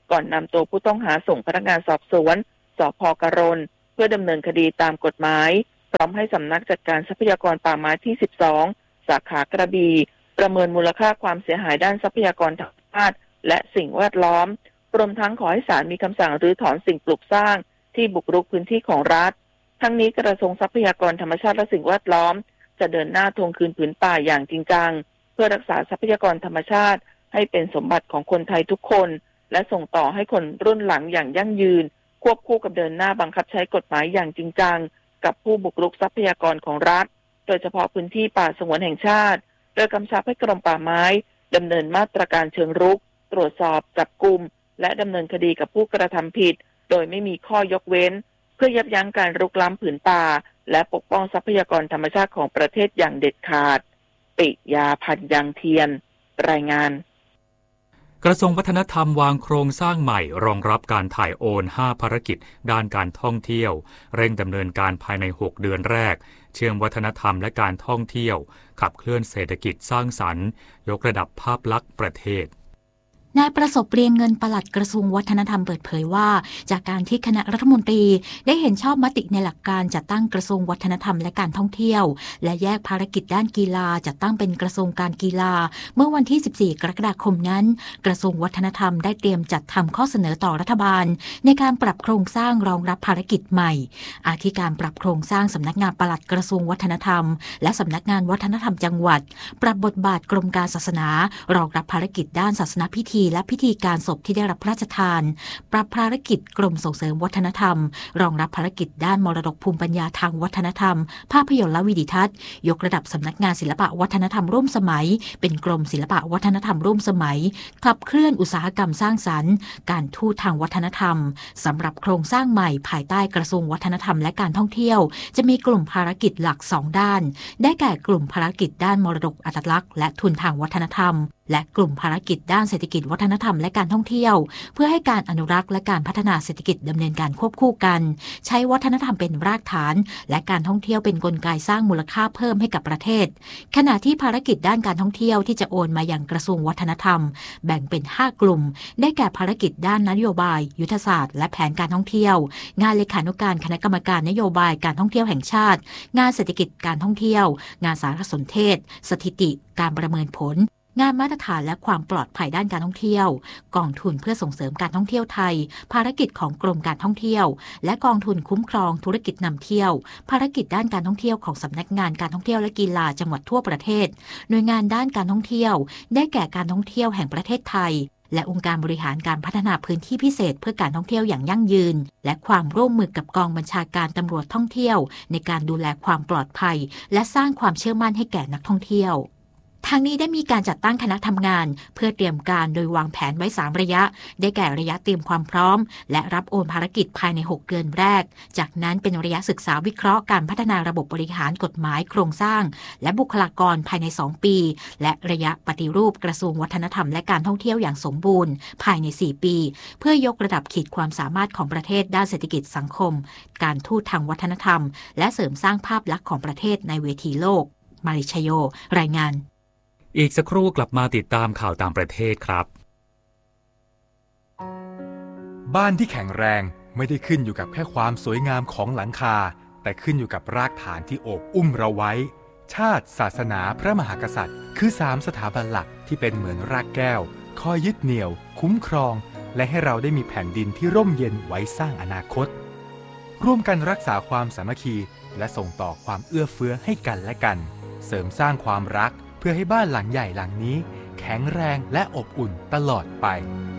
ก่อนนำตัวผู้ต้องหาส่งพนักงานสอบสวนสภ.กรณเพื่อดำเนินคดีตามกฎหมายพร้อมให้สำนักจัดการทรัพยากรป่าไม้ที่สิบสองสาขากระบี่ประเมินมูลค่าความเสียหายด้านทรัพยากรธรรมชาติและสิ่งแวดล้อมรวมทั้งขอให้ศาลมีคำสั่งรื้อถอนสิ่งปลูกสร้างที่บุกรุกพื้นที่ของรัฐทั้งนี้กระทรวงทรัพยากรธรรมชาติและสิ่งแวดล้อมจะเดินหน้าทวงคืนผืนป่าอย่างจริงจังเพื่อรักษาทรัพยากรธรรมชาติให้เป็นสมบัติของคนไทยทุกคนและส่งต่อให้คนรุ่นหลังอย่างยั่งยืนควบคู่กับเดินหน้าบังคับใช้กฎหมายอย่างจริงจังกับผู้บุกรุกทรัพยากรของรัฐโดยเฉพาะพื้นที่ป่าสงวนแห่งชาติโดยกำชับให้กรมป่าไม้ดำเนินมาตรการเชิงรุกตรวจสอบจับกุมและดำเนินคดีกับผู้กระทำผิดโดยไม่มีข้อยกเว้นเพื่อยับยั้งการรุกล้ำผืนป่าและปกป้องทรัพยากรธรรมชาติของประเทศอย่างเด็ดขาดปิยาพันธ์ยังเทียนรายงานกระทรวงวัฒนธรรมวางโครงสร้างใหม่รองรับการถ่ายโอนห้าภารกิจด้านการท่องเที่ยวเร่งดำเนินการภายในหกเดือนแรกเชื่อมวัฒนธรรมและการท่องเที่ยวขับเคลื่อนเศรษฐกิจสร้างสรรค์ยกระดับภาพลักษณ์ประเทศนายประสบเรียงเงินปลัดกระทรวงวัฒนธรรมเปิดเผยว่าจากการที่คณะรัฐมนตรีได้เห็นชอบมติในหลักการจัดตั้งกระทรวงวัฒนธรรมและการท่องเที่ยวและแยกภารกิจด้านกีฬาจัดตั้งเป็นกระทรวงการกีฬาเมื่อวันที่สิบสี่กรกฎาคมนั้นกระทรวงวัฒนธรรมได้เตรียมจัดทำข้อเสนอต่อรัฐบาลในการปรับโครงสร้างรองรับภารกิจใหม่อาทิการปรับโครงสร้างสำนักงานปลัดกระทรวงวัฒนธรรมและสำนักงานวัฒนธรรมจังหวัดปรับบทบาทกรมการศาสนารองรับภารกิจด้านศาสนพิธีและพิธีการศพที่ได้รับพระราชทานปรับภารกิจกรมส่งเสริมวัฒนธรรมรองรับภารกิจด้านมรดกภูมิปัญญาทางวัฒนธรรมภาพยนตร์และวิดีทัศน์ยกระดับสำนักงานศิลปะวัฒนธรรมร่วมสมัยเป็นกรมศิลปะวัฒนธรรมร่วมสมัยขับเคลื่อนอุตสาหกรรมสร้างสรรค์การทูตทางวัฒนธรรมสำหรับโครงสร้างใหม่ภายใต้กระทรวงวัฒนธรรมและการท่องเที่ยวจะมีกลุ่มภารกิจหลักสองด้านได้แก่กลุ่มภารกิจด้านมรดกอัตลักษณ์และทุนทางวัฒนธรรมและกลุ่มภารกิจด้านเศรษฐกิจวัฒนธรรมและการท่องเที่ยวเพื่อให้การอนุรักษ์และการพัฒนาเศรษฐกิจดำเนินการควบคู่กันใช้วัฒนธรรมเป็นรากฐานและการท่องเที่ยวเป็นกลไกสร้างมูลค่าเพิ่มให้กับประเทศขณะที่ภารกิจด้านการท่องเที่ยวที่จะโอนมายังกระทรวงวัฒนธรรมแบ่งเป็นห้ากลุ่มได้แก่ภารกิจด้านนโยบายยุทธศาสตร์และแผนการท่องเที่ยวงานเลขานุการคณะกรรมการนโยบายการท่องเที่ยวแห่งชาติงานเศรษฐกิจการท่องเที่ยวงานสารสนเทศสถิติการประเมินผลงานมาตรฐานและความปลอดภัยด้านการท่องเที่ยวกองทุนเพื่อส่งเสริมการท่องเที่ยวไทยภารกิจของกรมการท่องเที่ยวและกองทุนคุ้มครองธุรกิจนำเที่ยวภารกิจด้านการท่องเที่ยวของสำนักงานการท่องเที่ยวและกีฬาจังหวัดทั่วประเทศหน่วยงานด้านการท่องเที่ยวได้แก่การท่องเที่ยวแห่งประเทศไทยและองค์การบริหารการพัฒนาพื้นที่พิเศษเพื่อการท่องเที่ยวอย่างยั่งยืนและความร่วมมือกับกองบัญชาการตำรวจท่องเที่ยวในการดูแลความปลอดภัยและสร้างความเชื่อมั่นให้แก่นักท่องเที่ยวทางนี้ได้มีการจัดตั้งคณะทำงานเพื่อเตรียมการโดยวางแผนไว้สามระยะได้แก่ระยะเตรียมความพร้อมและรับโอนภารกิจภายในหกเดือนแรกจากนั้นเป็นระยะศึกษาวิเคราะห์การพัฒนาระบบบริหารกฎหมายโครงสร้างและบุคลากรภายในสองปีและระยะปฏิรูปกระทรวงวัฒนธรรมและการท่องเที่ยวอย่างสมบูรณ์ภายในสี่ปีเพื่อยกระดับขีดความสามารถของประเทศด้านเศรษฐกิจสังคมการทูตทางวัฒนธรรมและเสริมสร้างภาพลักษณ์ของประเทศในเวทีโลกมาริชโยรายงานอีกสักครู่กลับมาติดตามข่าวต่างประเทศครับบ้านที่แข็งแรงไม่ได้ขึ้นอยู่กับแค่ความสวยงามของหลังคาแต่ขึ้นอยู่กับรากฐานที่โอบอุ้มเราไว้ชาติศาสนาพระมหากษัตริย์คือสามสถาบันหลักที่เป็นเหมือนรากแก้วคอยยึดเหนี่ยวคุ้มครองและให้เราได้มีแผ่นดินที่ร่มเย็นไว้สร้างอนาคตร่วมกันรักษาความสามัคคีและส่งต่อความเอื้อเฟื้อให้กันและกันเสริมสร้างความรักเพื่อให้บ้านหลังใหญ่หลังนี้แข็งแรงและอบอุ่นตลอดไป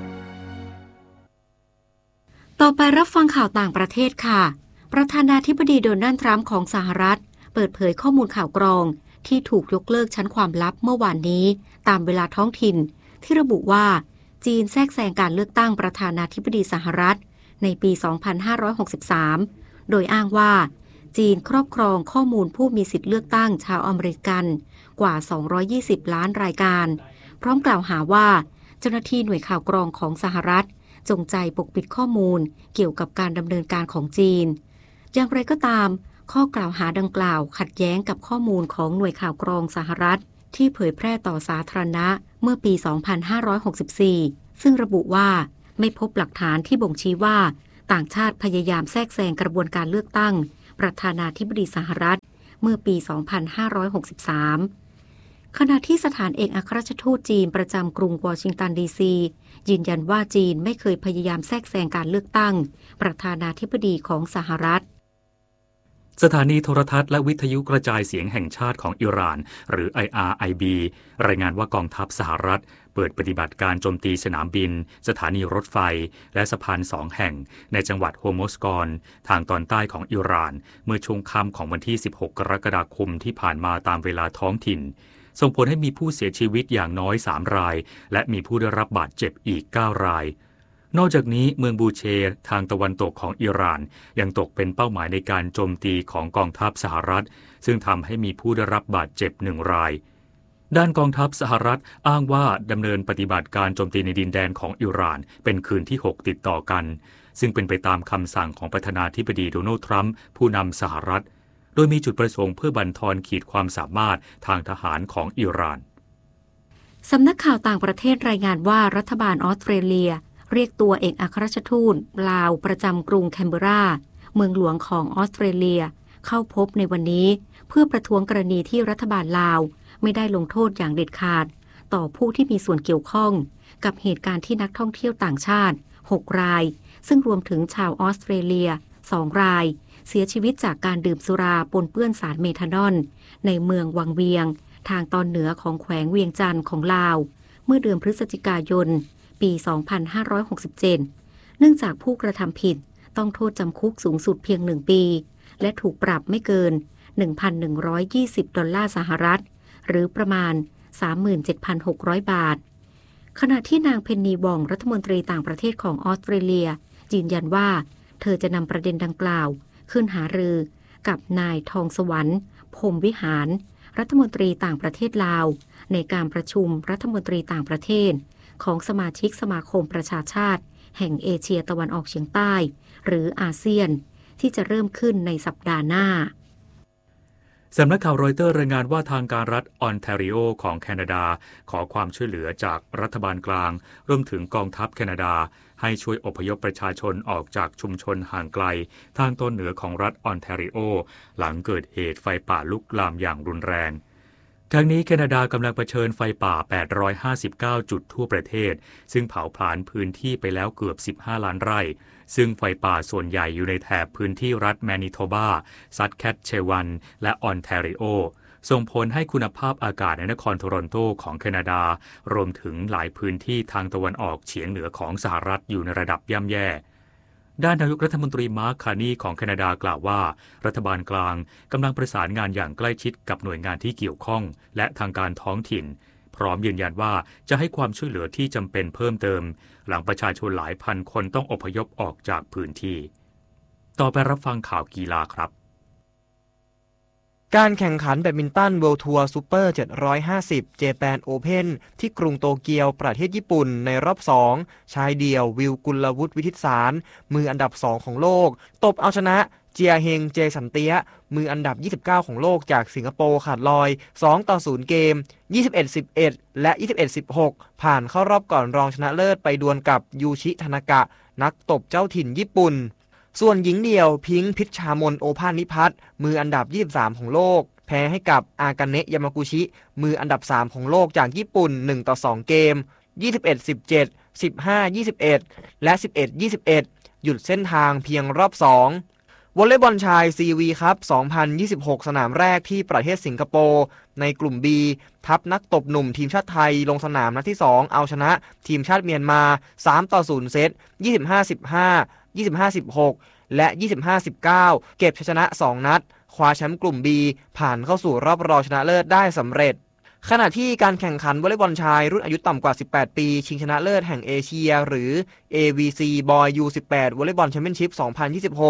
ต่อไปรับฟังข่าวต่างประเทศค่ะประธานาธิบดีโดนัลด์ทรัมป์ของสหรัฐเปิดเผยข้อมูลข่าวกรองที่ถูกยกเลิกชั้นความลับเมื่อวานนี้ตามเวลาท้องถิ่นที่ระบุว่าจีนแทรกแซงการเลือกตั้งประธานาธิบดีสหรัฐในปี สองพันห้าร้อยหกสิบสาม โดยอ้างว่าจีนครอบครองข้อมูลผู้มีสิทธิเลือกตั้งชาวอเมริกันกว่าสองร้อยยี่สิบล้านรายการพร้อมกล่าวหาว่าเจ้าหน้าที่หน่วยข่าวกรองของสหรัฐจงใจปกปิดข้อมูลเกี่ยวกับการดำเนินการของจีนอย่างไรก็ตามข้อกล่าวหาดังกล่าวขัดแย้งกับข้อมูลของหน่วยข่าวกรองสหรัฐที่เผยแพร่ต่อสาธารณะเมื่อปี สองพันห้าร้อยหกสิบสี่ ซึ่งระบุว่าไม่พบหลักฐานที่บ่งชี้ว่าต่างชาติพยายามแทรกแซงกระบวนการเลือกตั้งประธานาธิบดีสหรัฐเมื่อปี สองพันห้าร้อยหกสิบสาม ขณะที่สถานเอกอัครราชทูตจีนประจำกรุงวอชิงตันดีซียืนยันว่าจีนไม่เคยพยายามแทรกแซงการเลือกตั้งประธานาธิบดีของสหรัฐสถานีโทรทัศน์และวิทยุกระจายเสียงแห่งชาติของอิหร่านหรือ ไอ อาร์ ไอ บี รายงานว่ากองทัพสหรัฐเปิดปฏิบัติการโจมตีสนามบินสถานีรถไฟและสะพานสองแห่งในจังหวัดโฮโมสกอนทางตอนใต้ของอิหร่านเมื่อช่วงค่ำของวันที่สิบหกกรกฎาคมที่ผ่านมาตามเวลาท้องถิ่นส่งผลให้มีผู้เสียชีวิตอย่างน้อยสามรายและมีผู้ได้รับบาดเจ็บอีกเก้ารายนอกจากนี้เมืองบูเชร์ทางตะวันตกของอิหร่านยังตกเป็นเป้าหมายในการโจมตีของกองทัพสหรัฐซึ่งทำให้มีผู้ได้รับบาดเจ็บหนึ่งรายด้านกองทัพสหรัฐอ้างว่าดำเนินปฏิบัติการโจมตีในดินแดนของอิหร่านเป็นคืนที่หกติดต่อกันซึ่งเป็นไปตามคำสั่งของประธานาธิบดีโดนัลด์ทรัมป์ผู้นำสหรัฐโดยมีจุดประสงค์เพื่อบั่นทอนขีดความสามารถทางทหารของอิหร่านสำนักข่าวต่างประเทศรายงานว่ารัฐบาลออสเตรเลียเรียกตัวเอกอัครราชทูตลาวประจำกรุงแคนเบราเมืองหลวงของออสเตรเลียเข้าพบในวันนี้เพื่อประท้วงกรณีที่รัฐบาลลาวไม่ได้ลงโทษอย่างเด็ดขาดต่อผู้ที่มีส่วนเกี่ยวข้องกับเหตุการณ์ที่นักท่องเที่ยวต่างชาติหกรายซึ่งรวมถึงชาวออสเตรเลียสองรายเสียชีวิตจากการดื่มสุราปนเปื้อนสารเมทานอลในเมืองวังเวียงทางตอนเหนือของแขวงเวียงจันทร์ของลาวเมื่อเดือนพฤศจิกายนปี สองพันห้าร้อยหกสิบเจ็ด เนื่องจากผู้กระทำผิดต้องโทษจำคุกสูงสุดเพียงหนึ่งปีและถูกปรับไม่เกิน หนึ่งพันหนึ่งร้อยยี่สิบ ดอลลาร์สหรัฐหรือประมาณ สามหมื่นเจ็ดพันหกร้อย บาทขณะที่นางเพนนีวองรัฐมนตรีต่างประเทศของออสเตรเลียยืนยันว่าเธอจะนำประเด็นดังกล่าวขึ้นหารือกับนายทองสวรรค์พรหมวิหารรัฐมนตรีต่างประเทศลาวในการประชุมรัฐมนตรีต่างประเทศของสมาชิกสมาคมประชาชาติแห่งเอเชียตะวันออกเฉียงใต้หรืออาเซียนที่จะเริ่มขึ้นในสัปดาห์หน้าสำนักข่าวรอยเตอร์รายงานว่าทางการรัฐออนแทรีโอของแคนาดาขอความช่วยเหลือจากรัฐบาลกลางรวมถึงกองทัพแคนาดาให้ช่วยอพยพประชาชนออกจากชุมชนห่างไกลทางตอนเหนือของรัฐออนแทรีโอหลังเกิดเหตุไฟป่าลุกลามอย่างรุนแรงทั้งนี้แคนาดากำลังเผชิญไฟป่าแปดร้อยห้าสิบเก้าจุดทั่วประเทศซึ่งเผาผลาญพื้นที่ไปแล้วเกือบสิบห้าล้านไร่ซึ่งไฟป่าส่วนใหญ่อยู่ในแถบพื้นที่รัฐแมนิโทบาซัตแคทเชวันและออนแทรีโอส่งผลให้คุณภาพอากาศในนครโทรอนโตของแคนาดารวมถึงหลายพื้นที่ทางตะวันออกเฉียงเหนือของสหรัฐอยู่ในระดับย่ำแย่ด้านนายกรัฐมนตรีมาร์คคาร์นีของแคนาดากล่าวว่ารัฐบาลกลางกำลังประสานงานอย่างใกล้ชิดกับหน่วยงานที่เกี่ยวข้องและทางการท้องถิ่นพร้อมยืนยันว่าจะให้ความช่วยเหลือที่จำเป็นเพิ่มเติมหลังประชาชนหลายพันคนต้องอพยพออกจากพื้นที่ต่อไปรับฟังข่าวกีฬาครับการแข่งขันแบดมินตันเวิลด์ทัวร์ซูเปอร์เจ็ดร้อยห้าสิบเจแปนโอเพ่นที่กรุงโตเกียวประเทศญี่ปุ่นในรอบสองชายเดี่ยววิวกุลวุฒิวิทิตสารมืออันดับสองของโลกตบเอาชนะเจียเฮงเจสันเตียมืออันดับยี่สิบเก้าของโลกจากสิงคโปร์ขาดลอยสองต่อศูนย์เกม ยี่สิบเอ็ดสิบเอ็ด และยี่สิบเอ็ดสิบหก ผ่านเข้ารอบก่อนรองชนะเลิศไปดวลกับยูชิทานากะนักตบเจ้าถิ่นญี่ปุ่นส่วนหญิงเดี่ยวพิงค์พิชชามนโอภาสนิพัฒน์มืออันดับยี่สิบสามของโลกแพ้ให้กับอากาเนะยามากุชิมืออันดับสามของโลกจากญี่ปุ่นหนึ่งต่อสองเกม ยี่สิบเอ็ดสิบเจ็ด สิบห้า ยี่สิบเอ็ด และ สิบเอ็ด ยี่สิบเอ็ด หยุดเส้นทางเพียงรอบสองวอลเลย์บอลชาย ซี วี ครับ สองพันยี่สิบหก สนามแรกที่ประเทศสิงคโปร์ในกลุ่ม B ทัพนักตบหนุ่มทีมชาติไทยลงสนามนัดที่สองเอาชนะทีมชาติเมียนมาสามต่อศูนย์เซต ยี่สิบห้า สิบห้า ยี่สิบห้า สิบหก และ ยี่สิบห้า สิบเก้า เก็บชัยชนะสองนัดคว้าแชมป์กลุ่ม B ผ่านเข้าสู่รอบรองชนะเลิศได้สำเร็จขณะที่การแข่งขันวอลเลย์บอลชายรุ่นอายุต่ำกว่าสิบแปดปีชิงชนะเลิศแห่งเอเชียหรือ เอ วี ซี Boy ยู สิบแปด วอลเลย์บอลแชมเปี้ยนชิพ สองพันยี่สิบหก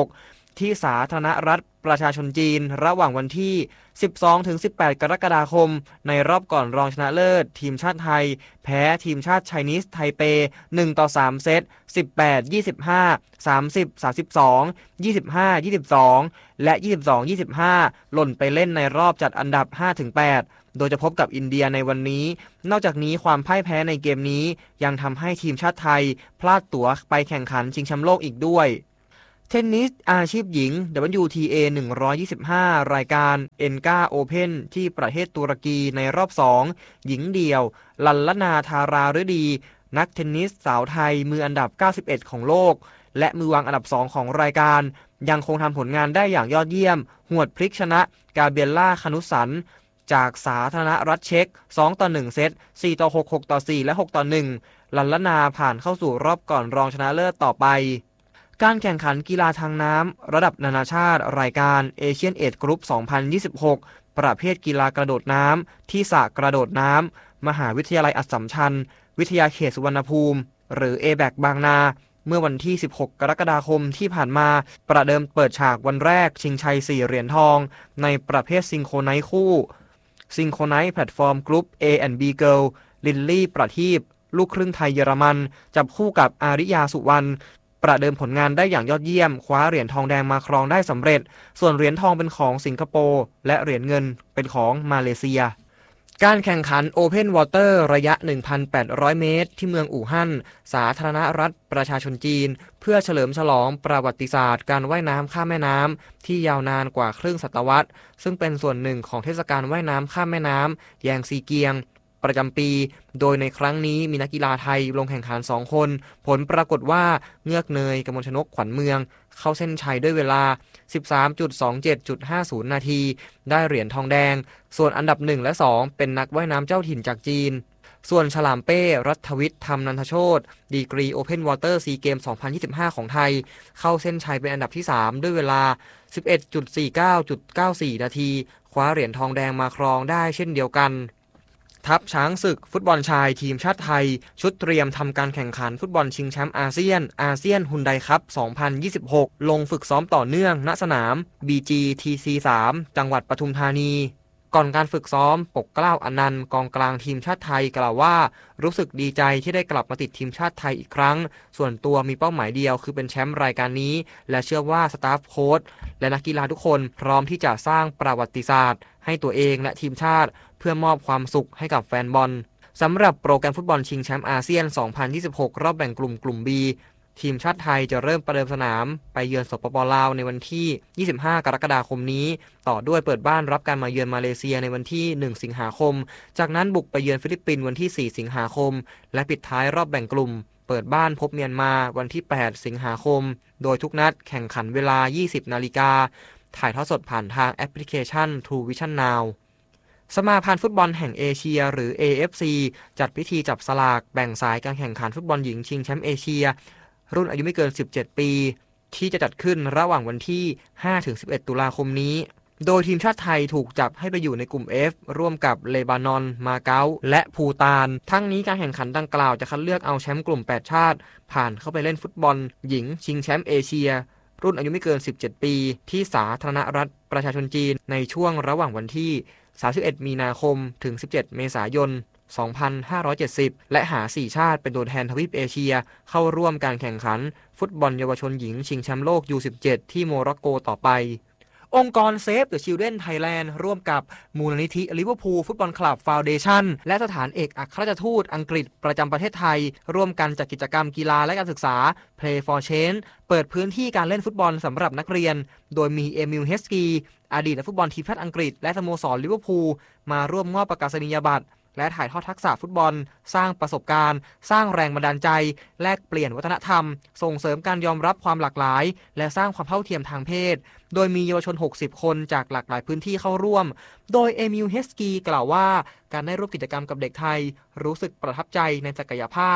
ที่สาธารณรัฐประชาชนจีนระหว่างวันที่ สิบสองถึงสิบแปด กรกฎาคมในรอบก่อนรองชนะเลิศทีมชาติไทยแพ้ทีมชาติไชนีสไทเป หนึ่งต่อสาม เซต สิบแปด ยี่สิบห้า สามสิบ สามสิบสอง ยี่สิบห้า ยี่สิบสอง และ ยี่สิบสอง ยี่สิบห้า หล่นไปเล่นในรอบจัดอันดับ ห้าถึงแปด โดยจะพบกับอินเดียในวันนี้นอกจากนี้ความพ่ายแพ้ในเกมนี้ยังทำให้ทีมชาติไทยพลาดตั๋วไปแข่งขันชิงแชมป์โลกอีกด้วยเทนนิสอาชีพหญิง ดับเบิลยู ที เอ หนึ่งร้อยยี่สิบห้า รายการ เอ็น จี เอ Open ที่ประเทศตุรกีในรอบสองหญิงเดี่ยวลัลลนาธาราฤดีนักเทนนิสสาวไทยมืออันดับเก้าสิบเอ็ดของโลกและมือวางอันดับสองของรายการยังคงทำผลงานได้อย่างยอดเยี่ยมหวดพลิกชนะกาเบรียล่าคานุสันจากสาธารณรัฐเช็กสองต่อหนึ่งเซตสี่ต่อหก หกต่อสี่และหกต่อหนึ่งลัลลนาผ่านเข้าสู่รอบก่อนรองชนะเลิศต่อไปการแข่งขันกีฬาทางน้ำระดับนานาชาติรายการเอเชียนเอจกรุ๊ปสองพันยี่สิบหกประเภทกีฬากระโดดน้ำที่สระกระโดดน้ำมหาวิทยาลัยอัสสัมชัญวิทยาเขตสุวรรณภูมิหรือ เอ แบค บางนาเมื่อวันที่สิบหกกรกฎาคมที่ผ่านมาประเดิมเปิดฉากวันแรกชิงชัยสี่เหรียญทองในประเภทซิงโครไนซ์คู่ซิงโครไนซ์แพลตฟอร์มกรุ๊ป A แอนด์ B Girl ลิลลี่ประทีปลูกครึ่งไทยเยอรมันจับคู่กับอาริยาสุวรรณประเดิมผลงานได้อย่างยอดเยี่ยมคว้าเหรียญทองแดงมาครองได้สำเร็จส่วนเหรียญทองเป็นของสิงคโปร์และเหรียญเงินเป็นของมาเลเซียการแข่งขัน Open Water ระยะ หนึ่งพันแปดร้อย เมตรที่เมืองอู่ฮั่นสาธารณรัฐประชาชนจีนเพื่อเฉลิมฉลองประวัติศาสตร์การว่ายน้ำข้ามแม่น้ำที่ยาวนานกว่าครึ่งศตวรรษซึ่งเป็นส่วนหนึ่งของเทศกาลว่ายน้ำข้ามแม่น้ำแยงซีเกียงประจำปีโดยในครั้งนี้มีนักกีฬาไทยลงแข่งขันสองคนผลปรากฏว่าเงือกเนยกมลชนกขวัญเมืองเข้าเส้นชัยด้วยเวลา สิบสามจุดสองเจ็ดจุดห้าศูนย์ นาทีได้เหรียญทองแดงส่วนอันดับหนึ่งและสองเป็นนักว่ายน้ำเจ้าถิ่นจากจีนส่วนฉลามเป้รัฐวิทย์ธรรมนันทโชติดีกรี Open Water ซี เกม สองพันยี่สิบห้า ของไทยเข้าเส้นชัยเป็นอันดับที่สามด้วยเวลา สิบเอ็ดจุดสี่เก้าจุดเก้าสี่ นาทีคว้าเหรียญทองแดงมาครองได้เช่นเดียวกันทัพช้างศึกฟุตบอลชายทีมชาติไทยชุดเตรียมทำการแข่งขันฟุตบอลชิงแชมป์อาเซียนอาเซียนฮุนไดคัพ สองพันยี่สิบหก ลงฝึกซ้อมต่อเนื่องณสนาม บี จี ที ซี สาม จังหวัดปทุมธานีก่อนการฝึกซ้อมปกเกล้าอนันต์กองกลางทีมชาติไทยกล่าวว่ารู้สึกดีใจที่ได้กลับมาติดทีมชาติไทยอีกครั้งส่วนตัวมีเป้าหมายเดียวคือเป็นแชมป์รายการนี้และเชื่อว่าสตาฟโค้ชและนักกีฬาทุกคนพร้อมที่จะสร้างประวัติศาสตร์ให้ตัวเองและทีมชาติเพื่อมอบความสุขให้กับแฟนบอลสำหรับโปรแกรมฟุตบอลชิงแชมป์อาเซียน สองพันยี่สิบหก รอบแบ่งกลุ่มกลุ่ม B ทีมชาติไทยจะเริ่มประเดิมสนามไปเยือนสปป.ลาวในวันที่ยี่สิบห้ากรกฎาคมนี้ต่อด้วยเปิดบ้านรับการมาเยือนมาเลเซียในวันที่หนึ่งสิงหาคมจากนั้นบุกไปเยือนฟิลิปปินส์วันที่สี่สิงหาคมและปิดท้ายรอบแบ่งกลุ่มเปิดบ้านพบเมียนมาวันที่แปดสิงหาคมโดยทุกนัดแข่งขันเวลา ยี่สิบนาฬิกาถ่ายทอดสดผ่านทางแอปพลิเคชัน True Vision Nowสมาพันธ์ฟุตบอลแห่งเอเชียหรือ เอ เอฟ ซี จัดพิธีจับสลากแบ่งสายการแข่งขันฟุตบอลหญิงชิงแชมป์เอเชียรุ่นอายุไม่เกินสิบเจ็ดปีที่จะจัดขึ้นระหว่างวันที่ ห้าถึงสิบเอ็ด ตุลาคมนี้โดยทีมชาติไทยถูกจับให้ไปอยู่ในกลุ่ม F ร่วมกับเลบานอนมาเก๊าและภูฏานทั้งนี้การแข่งขันดังกล่าวจะคัดเลือกเอาแชมป์กลุ่มแปดชาติผ่านเข้าไปเล่นฟุตบอลหญิงชิงแชมป์เอเชียรุ่นอายุไม่เกินสิบเจ็ดปีที่สาธารณรัฐประชาชนจีนในช่วงระหว่างวันที่สามสิบเอ็ดมีนาคมถึงสิบเจ็ดเมษายนสองพันห้าร้อยเจ็ดสิบและหาสี่ชาติเป็นตัวแทนทวีปเอเชียเข้าร่วมการแข่งขันฟุตบอลเยาวชนหญิงชิงแชมป์โลก ยู สิบเจ็ด ที่โมร็อกโกต่อไปองค์กร Save the Children Thailand ร่วมกับมูลนิธิลิเวอร์พูลฟุตบอลคลับฟาวเดชั่นและสถานเอกอัครราชทูตอังกฤษประจำประเทศไทยร่วมกันจัดกิจกรรมกีฬาและการศึกษา Play for Change เปิดพื้นที่การเล่นฟุตบอลสำหรับนักเรียนโดยมีเอมิล เฮสกีอดีตนักฟุตบอลทีมชาติอังกฤษและสโมสรลิเวอร์พูลมาร่วมมอบประกาศนียบัตรและถ่ายทอดทักษะฟุตบอลสร้างประสบการณ์สร้างแรงบันดาลใจแลกเปลี่ยนวัฒนธรรมส่งเสริมการยอมรับความหลากหลายและสร้างความเท่าเทียมทางเพศโดยมีเยาวชนหกสิบคนจากหลากหลายพื้นที่เข้าร่วมโดยเอมิล เฮสกีกล่าวว่าการได้ร่วมกิจกรรมกับเด็กไทยรู้สึกประทับใจในศักยภาพ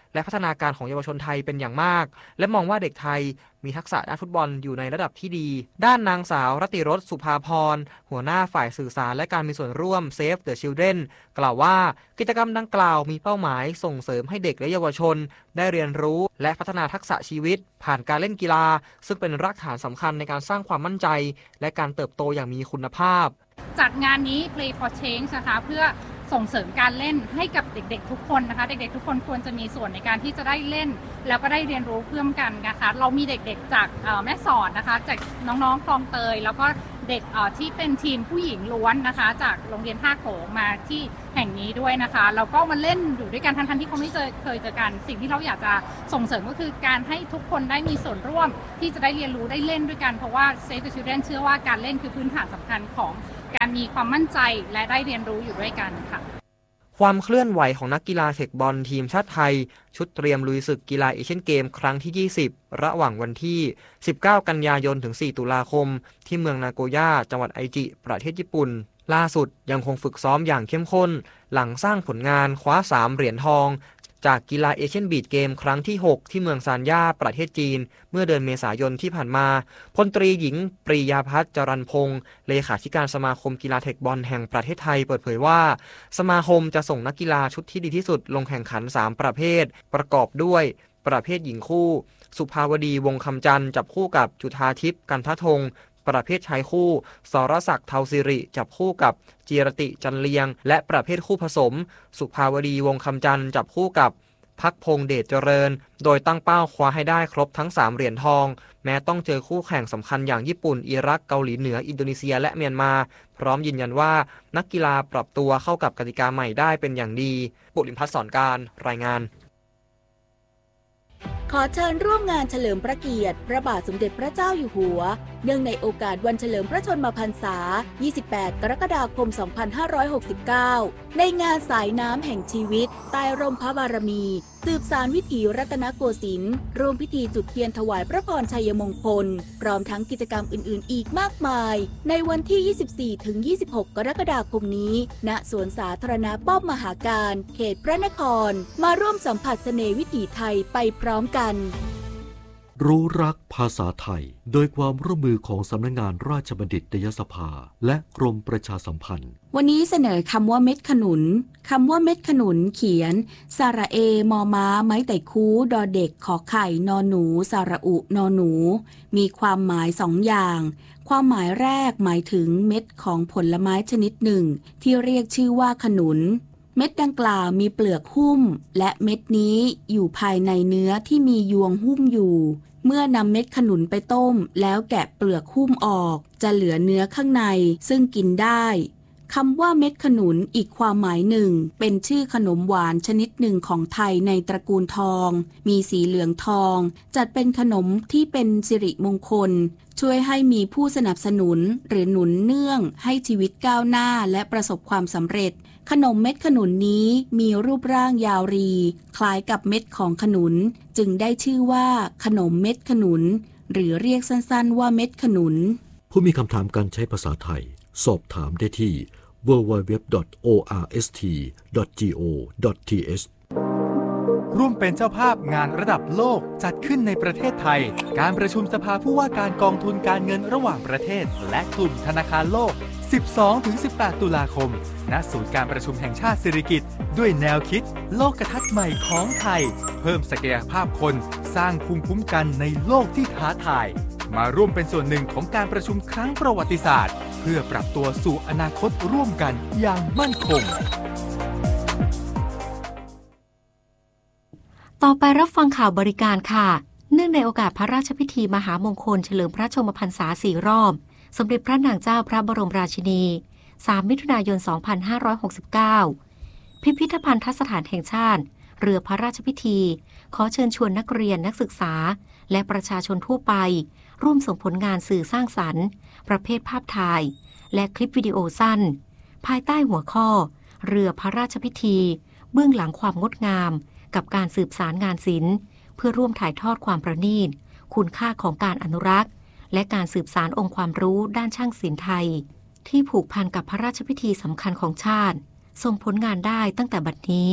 และพัฒนาการของเยาวชนไทยเป็นอย่างมากและมองว่าเด็กไทยมีทักษะด้านฟุตบอลอยู่ในระดับที่ดีด้านนางสาวรติรสสุภาพรหัวหน้าฝ่ายสื่อสารและการมีส่วนร่วม Save the Children กล่าวว่ากิจกรรมดังกล่าวมีเป้าหมายส่งเสริมให้เด็กและเยาวชนได้เรียนรู้และพัฒนาทักษะชีวิตผ่านการเล่นกีฬาซึ่งเป็นรากฐานสำคัญในการสร้างความมั่นใจและการเติบโตอย่างมีคุณภาพจัดงานนี้ Play for Change นะคะเพื่อส่งเสริมการเล่นให้กับเด็กๆทุกคนนะคะเด็กๆทุกคนควรจะมีส่วนในการที่จะได้เล่นแล้วก็ได้เรียนรู้เพิ่มกันนะคะเรามีเด็กๆจากแม่สอดนะคะจากน้องๆคลองเตยแล้วก็เด็กที่เป็นทีมผู้หญิงล้วนนะคะจากโรงเรียนท่าโขงมาที่แห่งนี้ด้วยนะคะแล้วก็มาเล่นอยู่ด้วยกันทั้งๆที่เขาไม่เคยเจอกันสิ่งที่เราอยากจะส่งเสริมก็คือการให้ทุกคนได้มีส่วนร่วมที่จะได้เรียนรู้ได้เล่นด้วยกันเพราะว่า Save the Children เชื่อว่าการเล่นคือพื้นฐานสำคัญของการมีความมั่นใจและได้เรียนรู้อยู่ด้วยกันค่ะความเคลื่อนไหวของนักกีฬาเทคบอลทีมชาติไทยชุดเตรียมลุยศึกกีฬาเอเชียนเกมครั้งที่ยี่สิบระหว่างวันที่สิบเก้ากันยายนถึงสี่ตุลาคมที่เมืองนาโกย่าจังหวัดไอจิประเทศญี่ปุ่นล่าสุดยังคงฝึกซ้อมอย่างเข้มข้นหลังสร้างผลงานคว้าสามเหรียญทองจากกีฬาเอเชียนบีชเกมครั้งที่หกที่เมืองซานย่าประเทศจีนเมื่อเดือนเมษายนที่ผ่านมาพลตรีหญิงปรียาพัฒน์จรัญพงศ์เลขาธิการสมาคมกีฬาเทคบอลแห่งประเทศไทยเปิดเผยว่าสมาคมจะส่งนักกีฬาชุดที่ดีที่สุดลงแข่งขันสามประเภทประกอบด้วยประเภทหญิงคู่สุภาวดีวงคำจันทร์จับคู่กับจุฑาทิพย์กันททงประเภทชายคู่สรศักดิ์เทาสิริจับคู่กับจีรติจันเลียงและประเภทคู่ผสมสุภาวดีวงคำจันทร์จับคู่กับพักพงษ์เดชเจริญโดยตั้งเป้าคว้าให้ได้ครบทั้งสามเหรียญทองแม้ต้องเจอคู่แข่งสำคัญอย่างญี่ปุ่นอิรักเกาหลีเหนืออินโดนีเซียและเมียนมาพร้อมยืนยันว่านักกีฬาปรับตัวเข้ากับกติกาใหม่ได้เป็นอย่างดีปุริมพัฒน์สอนการรายงานขอเชิญร่วมงานเฉลิมพระเกียรติพระบาทสมเด็จพระเจ้าอยู่หัวเนื่องในโอกาสวันเฉลิมพระชนมพรรษายี่สิบแปดกรกฎาคมสองพันห้าร้อยหกสิบเก้าในงานสายน้ำแห่งชีวิตใต้ร่มพระบารมีสืบสานวิถีรัตนโกสินทร์ร่วมพิธีจุดเทียนถวายพระพรชัยมงคลพร้อมทั้งกิจกรรมอื่นๆอีกมากมายในวันที่ ยี่สิบสี่ถึงยี่สิบหก กรกฎาคมนี้ณสวนสาธารณะป้อมมหาการเขตพระนครมาร่วมสัมผัสเสน่ห์วิถีไทยไปพร้อมกันรู้รักภาษาไทยโดยความร่วมมือของสำนักงานราชบัณฑิตยสภาและกรมประชาสัมพันธ์วันนี้เสนอคำว่าเม็ดขนุนคำว่าเม็ดขนุนเขียนสระเอมอม้าไม้ไต่คูดอเด็กขอไข่นอหนูสระอุนอหนูมีความหมายสองอย่างความหมายแรกหมายถึงเม็ดของผลไม้ชนิดหนึ่งที่เรียกชื่อว่าขนุนเม็ดดังกล่าวมีเปลือกหุ้มและเม็ดนี้อยู่ภายในเนื้อที่มียวงหุ้มอยู่เมื่อนำเม็ดขนุนไปต้มแล้วแกะเปลือกหุ้มออกจะเหลือเนื้อข้างในซึ่งกินได้คำว่าเม็ดขนุนอีกความหมายหนึ่งเป็นชื่อขนมหวานชนิดหนึ่งของไทยในตระกูลทองมีสีเหลืองทองจัดเป็นขนมที่เป็นสิริมงคลช่วยให้มีผู้สนับสนุนหรือหนุนเนื่องให้ชีวิตก้าวหน้าและประสบความสำเร็จขนมเม็ดขนุนนี้มีรูปร่างยาวรีคล้ายกับเม็ดของขนุนจึงได้ชื่อว่าขนมเม็ดขนุนหรือเรียกสั้นๆว่าเม็ดขนุนผู้มีคำถามการใช้ภาษาไทยสอบถามได้ที่ ดับเบิลยู ดับเบิลยู ดับเบิลยู ดอท โอ อาร์ เอส ที ดอท จี โอ ดอท ที เอชร่วมเป็นเจ้าภาพงานระดับโลกจัดขึ้นในประเทศไทยการประชุมสภาผู้ว่าการกองทุนการเงินระหว่างประเทศและกลุ่มธนาคารโลก สิบสองถึงสิบแปด ตุลาคมณศูนย์การประชุมแห่งชาติสิริกิติ์ด้วยแนวคิดโลกทัศน์ใหม่ของไทยเพิ่มศักยภาพคนสร้างภูมิคุ้มกันในโลกที่ท้าทายมาร่วมเป็นส่วนหนึ่งของการประชุมครั้งประวัติศาสตร์เพื่อปรับตัวสู่อนาคตร่วมกันอย่างมั่นคงต่อไปรับฟังข่าวบริการค่ะเนื่องในโอกาสพระราชพิธีมหามงคลเฉลิมพระชนมพรรษาสี่รอบสมเด็จพระนางเจ้าพระบรมราชินีสามมิถุนายนสองพันห้าร้อยหกสิบเก้าพิพิธภัณฑสถานแห่งชาติเรือพระราชพิธีขอเชิญชวนนักเรียนนักศึกษาและประชาชนทั่วไปร่วมส่งผลงานสื่อสร้างสรรค์ประเภทภาพถ่ายและคลิปวิดีโอสั้นภายใต้หัวข้อเรือพระราชพิธีเบื้องหลังความงดงามกับการสืบสารงานศิลป์เพื่อร่วมถ่ายทอดความประณีตคุณค่าของการอนุรักษ์และการสืบสานองค์ความรู้ด้านช่างศิลป์ไทยที่ผูกพันกับพระราชพิธีสำคัญของชาติส่งผลงานได้ตั้งแต่บัดนี้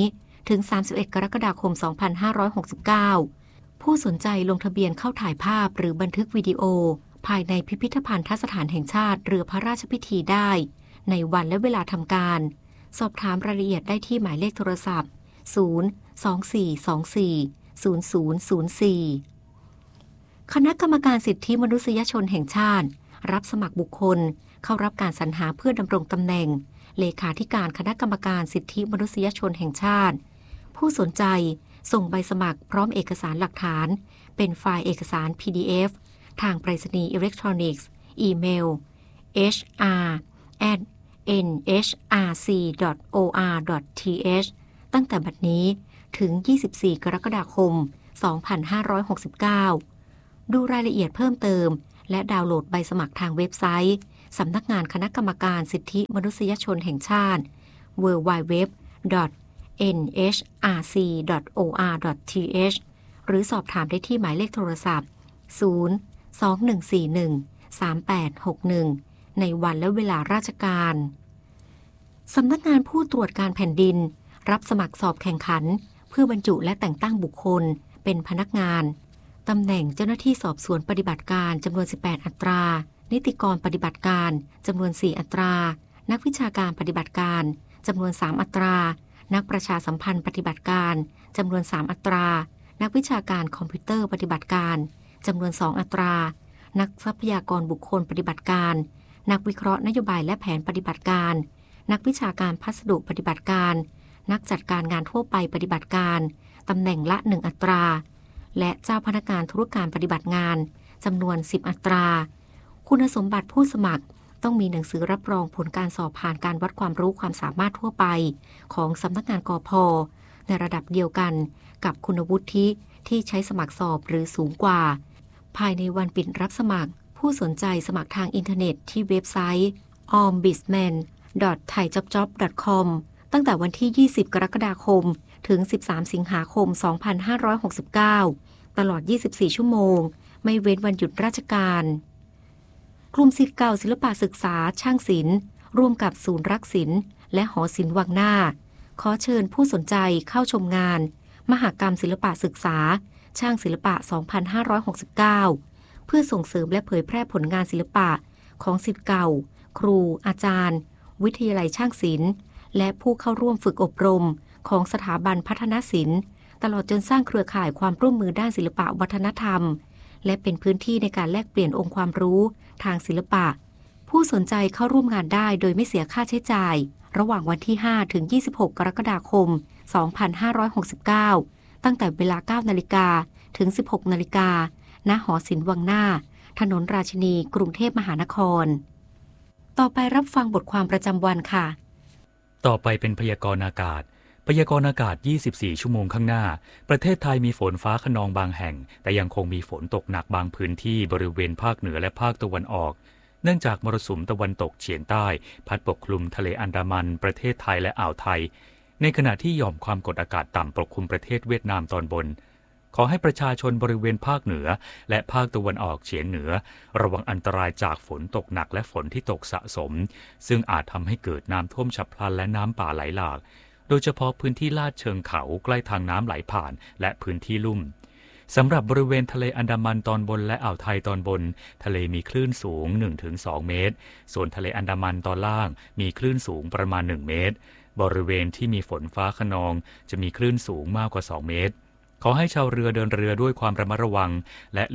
ถึงสามสิบเอ็ดกรกฎาคมสองพันห้าร้อยหกสิบเก้าผู้สนใจลงทะเบียนเข้าถ่ายภาพหรือบันทึกวิดีโอภายในพิพิธภัณฑสถานแห่งชาติเรือพระราชพิธีได้ในวันและเวลาทำการสอบถามรายละเอียดได้ที่หมายเลขโทรศัพท์ศูนย์ สอง สี่ สอง สี่ ศูนย์ ศูนย์ ศูนย์ สี่ คณะกรรมการสิทธิมนุษยชนแห่งชาติรับสมัครบุคคลเข้ารับการสรรหาเพื่อดำรงตำแหน่งเลขาธิการคณะกรรมการสิทธิมนุษยชนแห่งชาติผู้สนใจส่งใบสมัครพร้อมเอกสารหลักฐานเป็นไฟล์เอกสาร พี ดี เอฟ ทางไปรษณีย์อิเล็กทรอนิกส์อีเมล เอช อาร์ แอท เอ็น เอช อาร์ ซี ดอท โอ อาร์ ดอท ที เอช ตั้งแต่บัดนี้ถึงยี่สิบสี่กรกฎาคมสองพันห้าร้อยหกสิบเก้าดูรายละเอียดเพิ่มเติมและดาวน์โหลดใบสมัครทางเว็บไซต์สำนักงานคณะกรรมการสิทธิมนุษยชนแห่งชาติ ดับเบิลยู ดับเบิลยู ดับเบิลยู ดอท เอ็น เอช อาร์ ซี ดอท โอ อาร์ ดอท ที เอช หรือสอบถามได้ที่หมายเลขโทรศัพท์ ศูนย์ สอง หนึ่ง สี่ หนึ่ง สาม แปด หก หนึ่ง ในวันและเวลาราชการสำนักงานผู้ตรวจการแผ่นดินรับสมัครสอบแข่งขันเพื่อบรรจุและแต่งตั้งบุคคลเป็นพนักงานตำแหน่งเจ้าหน้าที่สอบสวนปฏิบัติการจำนวนสิบแปดอัตรานิติกรปฏิบัติการจำนวนสี่อัตรานักวิชาการปฏิบัติการจำนวนสามอัตรานักประชาสัมพันธ์ปฏิบัติการจำนวนสามอัตรานักวิชาการคอมพิวเตอร์ปฏิบัติการจำนวนสองอัตรานักทรัพยากรบุคคลปฏิบัติการนักวิเคราะห์นโยบายและแผนปฏิบัติการนักวิชาการพัสดุปฏิบัติการนักจัดการงานทั่วไปปฏิบัติการตำแหน่งละหนึ่งอัตราและเจ้าพนักงานธุรการปฏิบัติงานจำนวนสิบอัตราคุณสมบัติผู้สมัครต้องมีหนังสือรับรองผลการสอบผ่านการวัดความรู้ความสามารถทั่วไปของสำนักงานกพ.ในระดับเดียวกันกับคุณวุฒิที่ใช้สมัครสอบหรือสูงกว่าภายในวันปิดรับสมัครผู้สนใจสมัครทางอินเทอร์เน็ตที่เว็บไซต์ ออมบิสแมน ดอท ไทยจ็อบจ็อบ ดอท คอม ตั้งแต่วันที่ยี่สิบกรกฎาคมถึงสิบสามสิงหาคมสองพันห้าร้อยหกสิบเก้าตลอดยี่สิบสี่ชั่วโมงไม่เว้นวันหยุดราชการกลุ่มศิษย์เก่าศิลปะศึกษาช่างศิลป์ร่วมกับศูนย์รักศิลป์และหอศิลป์วังหน้าขอเชิญผู้สนใจเข้าชมงานมหกรรมศิลปะศึกษาช่างศิลปะสองพันห้าร้อยหกสิบเก้าเพื่อส่งเสริมและเผยแพร่ผลงานศิลปะของศิษย์เก่าครูอาจารย์วิทยาลัยช่างศิลป์และผู้เข้าร่วมฝึกอบรมของสถาบันพัฒนศิลป์ตลอดจนสร้างเครือข่ายความร่วมมือด้านศิลปะวัฒนธรรมและเป็นพื้นที่ในการแลกเปลี่ยนองค์ความรู้ทางศิลปะผู้สนใจเข้าร่วมงานได้โดยไม่เสียค่าใช้จ่ายระหว่างวันที่ห้าถึงยี่สิบหกกรกฎาคมสองพันห้าร้อยหกสิบเก้าตั้งแต่เวลา เก้านาฬิกาถึง สิบหกนาฬิกาณหอศิลป์วังหน้าถนนราชินีกรุงเทพมหานครต่อไปรับฟังบทความประจำวันค่ะต่อไปเป็นพยากรณ์อากาศพยากรณ์อากาศยี่สิบสี่ชั่วโมงข้างหน้าประเทศไทยมีฝนฟ้าคะนองบางแห่งแต่ยังคงมีฝนตกหนักบางพื้นที่บริเวณภาคเหนือและภาคตะวันออกเนื่องจากมรสุมตะวันตกเฉียงใต้พัดปกคลุมทะเลอันดามันประเทศไทยและอ่าวไทยในขณะที่หย่อมความกดอากาศต่ำปกคลุมประเทศเวียดนามตอนบนขอให้ประชาชนบริเวณภาคเหนือและภาคตะวันออกเฉียงเหนือระวังอันตรายจากฝนตกหนักและฝนที่ตกสะสมซึ่งอาจทำให้เกิดน้ำท่วมฉับพลันและน้ำป่าไหลหลากโดยเฉพาะพื้นที่ลาดเชิงเขาใกล้ทางน้ำไหลผ่านและพื้นที่ลุ่มสำหรับบริเวณทะเลอันดามันตอนบนและอ่าวไทยตอนบนทะเลมีคลื่นสูง หนึ่งถึงสอง เมตรส่วนทะเลอันดามันตอนล่างมีคลื่นสูงประมาณหนึ่งเมตรบริเวณที่มีฝนฟ้าคะนองจะมีคลื่นสูงมากกว่าสองเมตรขอให้ชาวเรือเดินเรือด้วยความระมัดระวังและ